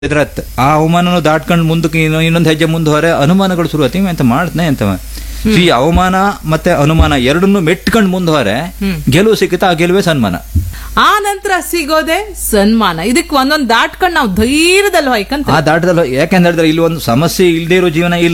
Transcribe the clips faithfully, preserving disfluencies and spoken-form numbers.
ಇದ್ರತ್ ಆ ಅವಮಾನನು ದಾಟ್ಕೊಂಡು ಮುಂದಕ್ಕೆ ಇನ್ನೊಂದು ಹೆಜ್ಜೆ ಮುಂದೆ ಹೊರೆ ಅನುಮಾನಗಳು ಶುರು ಆಯ್ತು ಎಂತ ಮಾಡ್ತಾನೆ ಅಂತವ. ಈ ಅವಮಾನ ಮತ್ತೆ ಅನುಮಾನ ಎರಡನ್ನು ಮೆಟ್ಕೊಂಡು ಮುಂದೆ ಹೊರೆ ಗೆಲುವು ಸಿಕ್ಕುತ್ತೆ, ಆ ಗೆಲುವೇ ಸನ್ಮಾನ. ಆ ನಂತರ ಸಿಗೋದೆ ಸನ್ಮಾನ. ಇದಕ್ಕೆ ಒಂದೊಂದು ದಾಟ್ಕೊಂಡು ನಾವು ಧೈರ್ಯದಲ್ಲಿ ಹೋಯ್ಕಂತ ಆ ದಾಟದಲ್ಲಿ ಯಾಕೆಂದ್ರೆ ಇಲ್ಲಿ ಒಂದು ಸಮಸ್ಯೆ ಇಲ್ಲದೆ ಇರೋ ಜೀವನ ಇಲ್ಲ.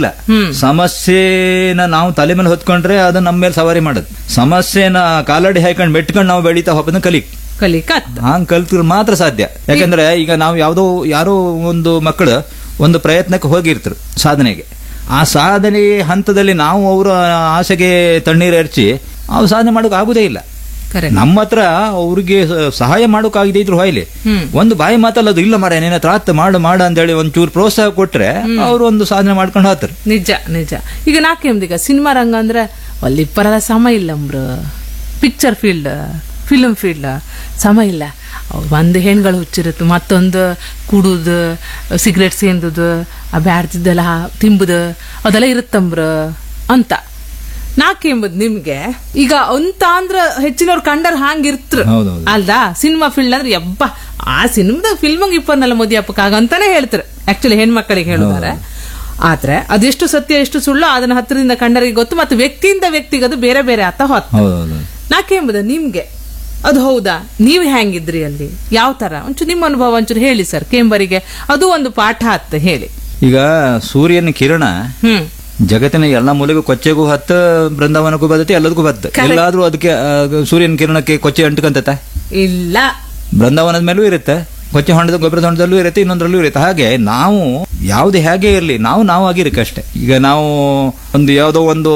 ಸಮಸ್ಯೆನ ನಾವು ತಲೆ ಮೇಲೆ ಹೊತ್ಕೊಂಡ್ರೆ ಅದು ನಮ್ಮ ಮೇಲೆ ಸವಾರಿ ಮಾಡೋದು. ಸಮಸ್ಯೆನ ಕಾಲಡಿ ಹಾಕೊಂಡು ಮೆಟ್ಕೊಂಡು ನಾವು ಬೆಳೀತಾ ಹೋಗೋದನ್ನ ಕಲಿಕ್ ಕಲಿಕತ್ ಹಂಗ್ ಕಲ್ತಿದ್ರೆ ಮಾತ್ರ ಸಾಧ್ಯ. ಯಾಕಂದ್ರೆ ಈಗ ನಾವು ಯಾವ್ದೋ ಯಾರೋ ಒಂದು ಮಕ್ಕಳು ಒಂದು ಪ್ರಯತ್ನಕ್ಕೆ ಹೋಗಿರ್ತಾರೆ ಸಾಧನೆಗೆ, ಆ ಸಾಧನೆ ಹಂತದಲ್ಲಿ ನಾವು ಅವರ ಆಸೆಗೆ ತಣ್ಣೀರು ಎರಚಿ ಅವ್ರು ಸಾಧನೆ ಮಾಡೋಕೆ ಆಗುದೇ ಇಲ್ಲ. ನಮ್ಮ ಹತ್ರ ಅವ್ರಿಗೆ ಸಹಾಯ ಮಾಡೋಕಾಗದೇ ಇದ್ರು ಹೊಯ್ಲಿ ಒಂದು ಬಾಯಿ ಮಾತಲ್ಲ ಅದು ಇಲ್ಲ ಮರ ನಿನ್ನ ಹತ್ರ ಆತ್ ಮಾಡು ಮಾಡು ಅಂತೇಳಿ ಒಂಚೂರು ಪ್ರೋತ್ಸಾಹ ಕೊಟ್ರೆ ಅವ್ರು ಒಂದು ಸಾಧನೆ ಮಾಡ್ಕೊಂಡು ಹೋಗ್ತಾರೆ. ನಿಜ ನಿಜ. ಈಗ ನಾಕೆಂದೀಗ ಸಿನಿಮಾ ರಂಗ ಅಂದ್ರೆ ಅಲ್ಲಿ ಪರದ ಸಮಯ ಇಲ್ಲ ಅಂಬ್ರ, ಪಿಕ್ಚರ್ ಫೀಲ್ಡ್ ಫಿಲ್ಮ್ ಫೀಲ್ಡ್ ಸಮ ಇಲ್ಲ. ಒಂದು ಹೆಣ್ಗಳು ಹುಚ್ಚಿರುತ್ತೆ, ಮತ್ತೊಂದು ಕುಡುದು ಸಿಗರೇಟ್ ಸೇಂದುದು ಆ ಬ್ಯಾಡ್ತಿದ್ದೆಲ್ಲ ತಿಂಬುದು ಅದೆಲ್ಲ ಇರುತ್ತಂಬ್ರ ಅಂತ ನಾಕೆಂಬುದು ನಿಮ್ಗೆ. ಈಗ ಅಂತ ಅಂದ್ರ ಹೆಚ್ಚಿನವ್ರು ಕಂಡರ್ ಹಾಂಗಿರ್ತ್ರ ಅಲ್ದಾ. ಸಿನಿಮಾ ಫೀಲ್ಡ್ ಅಂದ್ರೆ ಯಬ್ಬ ಆ ಸಿನಿಮಾದ ಫಿಲ್ಮ್ ಇಪ್ಪನ್ನೆಲ್ಲ ಮೋದಿ ಹಪ್ಪಕ್ಕಾಗ ಅಂತಾನೆ ಹೇಳ್ತಾರೆ ಆಕ್ಚುಲಿ ಹೆಣ್ಮಕ್ಳಿಗೆ ಹೇಳಿದಾರೆ. ಆದ್ರೆ ಅದೆಷ್ಟು ಸತ್ಯ ಎಷ್ಟು ಸುಳ್ಳು ಅದನ್ನ ಹತ್ತಿರದಿಂದ ಕಂಡರಿಗೆ ಗೊತ್ತು, ಮತ್ತೆ ವ್ಯಕ್ತಿಯಿಂದ ವ್ಯಕ್ತಿಗೆ ಅದು ಬೇರೆ ಬೇರೆ ಆತ ಹೊತ್ತು. ನಾಕೆಂಬುದ ನಿಮ್ಗೆ ಅದು ಹೌದಾ? ನೀವ್ ಹೆಂಗಿದ್ರಿ ಅಲ್ಲಿ, ಯಾವ ತರ ಒಂಚೂರು ನಿಮ್ಮ ಅನುಭವ ಒಂಚೂರು ಹೇಳಿ ಸರ್. ಕೇಂಬರಿಗೆ ಅದು ಒಂದು ಪಾಠ ಅತ್ತ ಹೇಳಿ. ಈಗ ಸೂರ್ಯನ ಕಿರಣ ಜಗತ್ತಿನ ಎಲ್ಲಾ ಮೂಲೆಗೂ ಕೊಚ್ಚೆಗೂ ಹತ್ತ, ಬೃಂದಾವನಕ್ಕೂ ಬದತ್ತೆ, ಎಲ್ಲದಕ್ಕೂ ಬತ್ತ. ಎಲ್ಲಾದ್ರೂ ಅದಕ್ಕೆ ಸೂರ್ಯನ ಕಿರಣಕ್ಕೆ ಕೊಚ್ಚೆ ಅಂಟ್ಕಂತತ ಇಲ್ಲ. ಬೃಂದಾವನದ ಮೇಲೂ ಇರುತ್ತೆ, ಕೊಚ್ಚೆ ಹೊಂಡದ ಗೊಬ್ಬರದ ಹೊಂಡದಲ್ಲೂ ಇರುತ್ತೆ, ಇನ್ನೊಂದ್ರಲ್ಲೂ ಇರುತ್ತೆ. ಹಾಗೆ ನಾವು ಯಾವ್ದು ಹೇಗೆ ಇರಲಿ ನಾವು ನಾವು ಆಗಿರಕ್ಕೆ ಅಷ್ಟೇ. ಈಗ ನಾವು ಒಂದು ಯಾವ್ದೋ ಒಂದು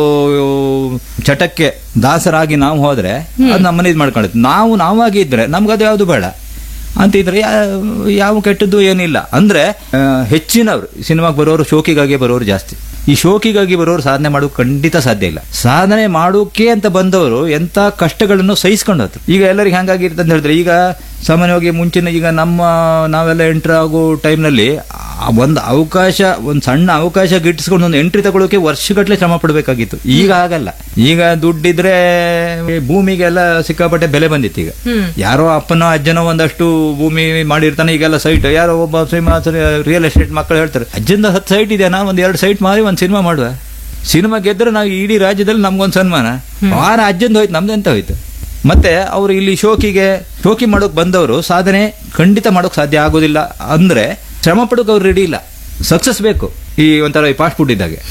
ಚಟಕ್ಕೆ ದಾಸರಾಗಿ ನಾವು ಹೋದ್ರೆ ಅದು ನಮ್ಮನ್ನ ಇದು ಮಾಡ್ಕೊಳ್ಳುತ್ತೆ. ನಾವು ನಾವಾಗಿ ಇದ್ರೆ ನಮ್ಗದು ಯಾವ್ದು ಬೇಡ ಅಂತಿದ್ರೆ ಯಾವ ಕೆಟ್ಟದ್ದು ಏನಿಲ್ಲ. ಅಂದ್ರೆ ಹೆಚ್ಚಿನವ್ರು ಸಿನಿಮಾಗೆ ಬರೋರು ಶೋಕಿಗಾಗಿ ಬರೋರು ಜಾಸ್ತಿ. ಈ ಶೋಕಿಗಾಗಿ ಬರೋರು ಸಾಧನೆ ಮಾಡೋಕೆ ಖಂಡಿತ ಸಾಧ್ಯ ಇಲ್ಲ. ಸಾಧನೆ ಮಾಡೋಕೆ ಅಂತ ಬಂದವರು ಎಂತ ಕಷ್ಟಗಳನ್ನು ಸಹಿಸ್ಕೊಂಡು ಹೋದ್ರು. ಈಗ ಎಲ್ಲರಿಗೆ ಹಂಗಾಗಿರ್ತಂತ ಹೇಳಿದ್ರೆ, ಈಗ ಸಾಮಾನ್ಯವಾಗಿ ಮುಂಚಿನ ಈಗ ನಮ್ಮ ನಾವೆಲ್ಲ ಎಂಟ್ರಿ ಆಗೋ ಟೈಮ್ನಲ್ಲಿ ಒಂದು ಅವಕಾಶ, ಒಂದು ಸಣ್ಣ ಅವಕಾಶ ಗಿಟ್ಟಿಸ್ಕೊಂಡು ಒಂದು ಎಂಟ್ರಿ ತಗೊಳ್ಳೋಕೆ ವರ್ಷಗಟ್ಟಲೆ ಶ್ರಮ ಪಡಬೇಕಾಗಿತ್ತು. ಈಗ ಆಗಲ್ಲ. ಈಗ ದುಡ್ಡಿದ್ರೆ ಭೂಮಿಗೆಲ್ಲ ಸಿಕ್ಕಾಪಟ್ಟೆ ಬೆಲೆ ಬಂದಿತ್ತು. ಈಗ ಯಾರೋ ಅಪ್ಪನೋ ಅಜ್ಜನೋ ಒಂದಷ್ಟು ಭೂಮಿ ಮಾಡಿರ್ತಾನೆ, ಈಗೆಲ್ಲ ಸೈಟ್ ಯಾರೋ ಒಬ್ಬ ರಿಯಲ್ ಎಸ್ಟೇಟ್ ಮಕ್ಕಳು ಹೇಳ್ತಾರೆ ಅಜ್ಜಂದ ಹತ್ತು ಸೈಟ್ ಇದೆ, ನಾ ಒಂದ್ ಎರಡು ಸೈಟ್ ಮಾರಿ ಒಂದ್ ಸಿನಿಮಾ ಮಾಡುವ. ಸಿನಿಮಾ ಗೆದ್ರೆ ನಾವು ಇಡೀ ರಾಜ್ಯದಲ್ಲಿ ನಮ್ಗೊಂದು ಸನ್ಮಾನ. ವಾರ ಅಜ್ಜಂದು ಹೋಯ್ತು, ನಮ್ದೆಂತ ಹೋಯ್ತು. ಮತ್ತೆ ಅವ್ರು ಇಲ್ಲಿ ಶೋಕಿಗೆ ಶೋಕಿ ಮಾಡೋಕ್ ಬಂದವರು ಸಾಧನೆ ಖಂಡಿತ ಮಾಡೋಕ್ ಸಾಧ್ಯ ಆಗೋದಿಲ್ಲ. ಅಂದ್ರೆ ಶ್ರಮ ಪಡೋಕೆ ಅವ್ರು ರೆಡಿ ಇಲ್ಲ, ಸಕ್ಸಸ್ ಬೇಕು. ಈ ಒಂಥರ ಈ ಫಾಸ್ಟ್ ಫುಡ್ ಇದ್ದಾಗೆ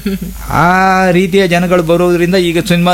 ಆ ರೀತಿಯ ಜನಗಳು ಬರೋದ್ರಿಂದ ಈಗ ಸಿನಿಮಾ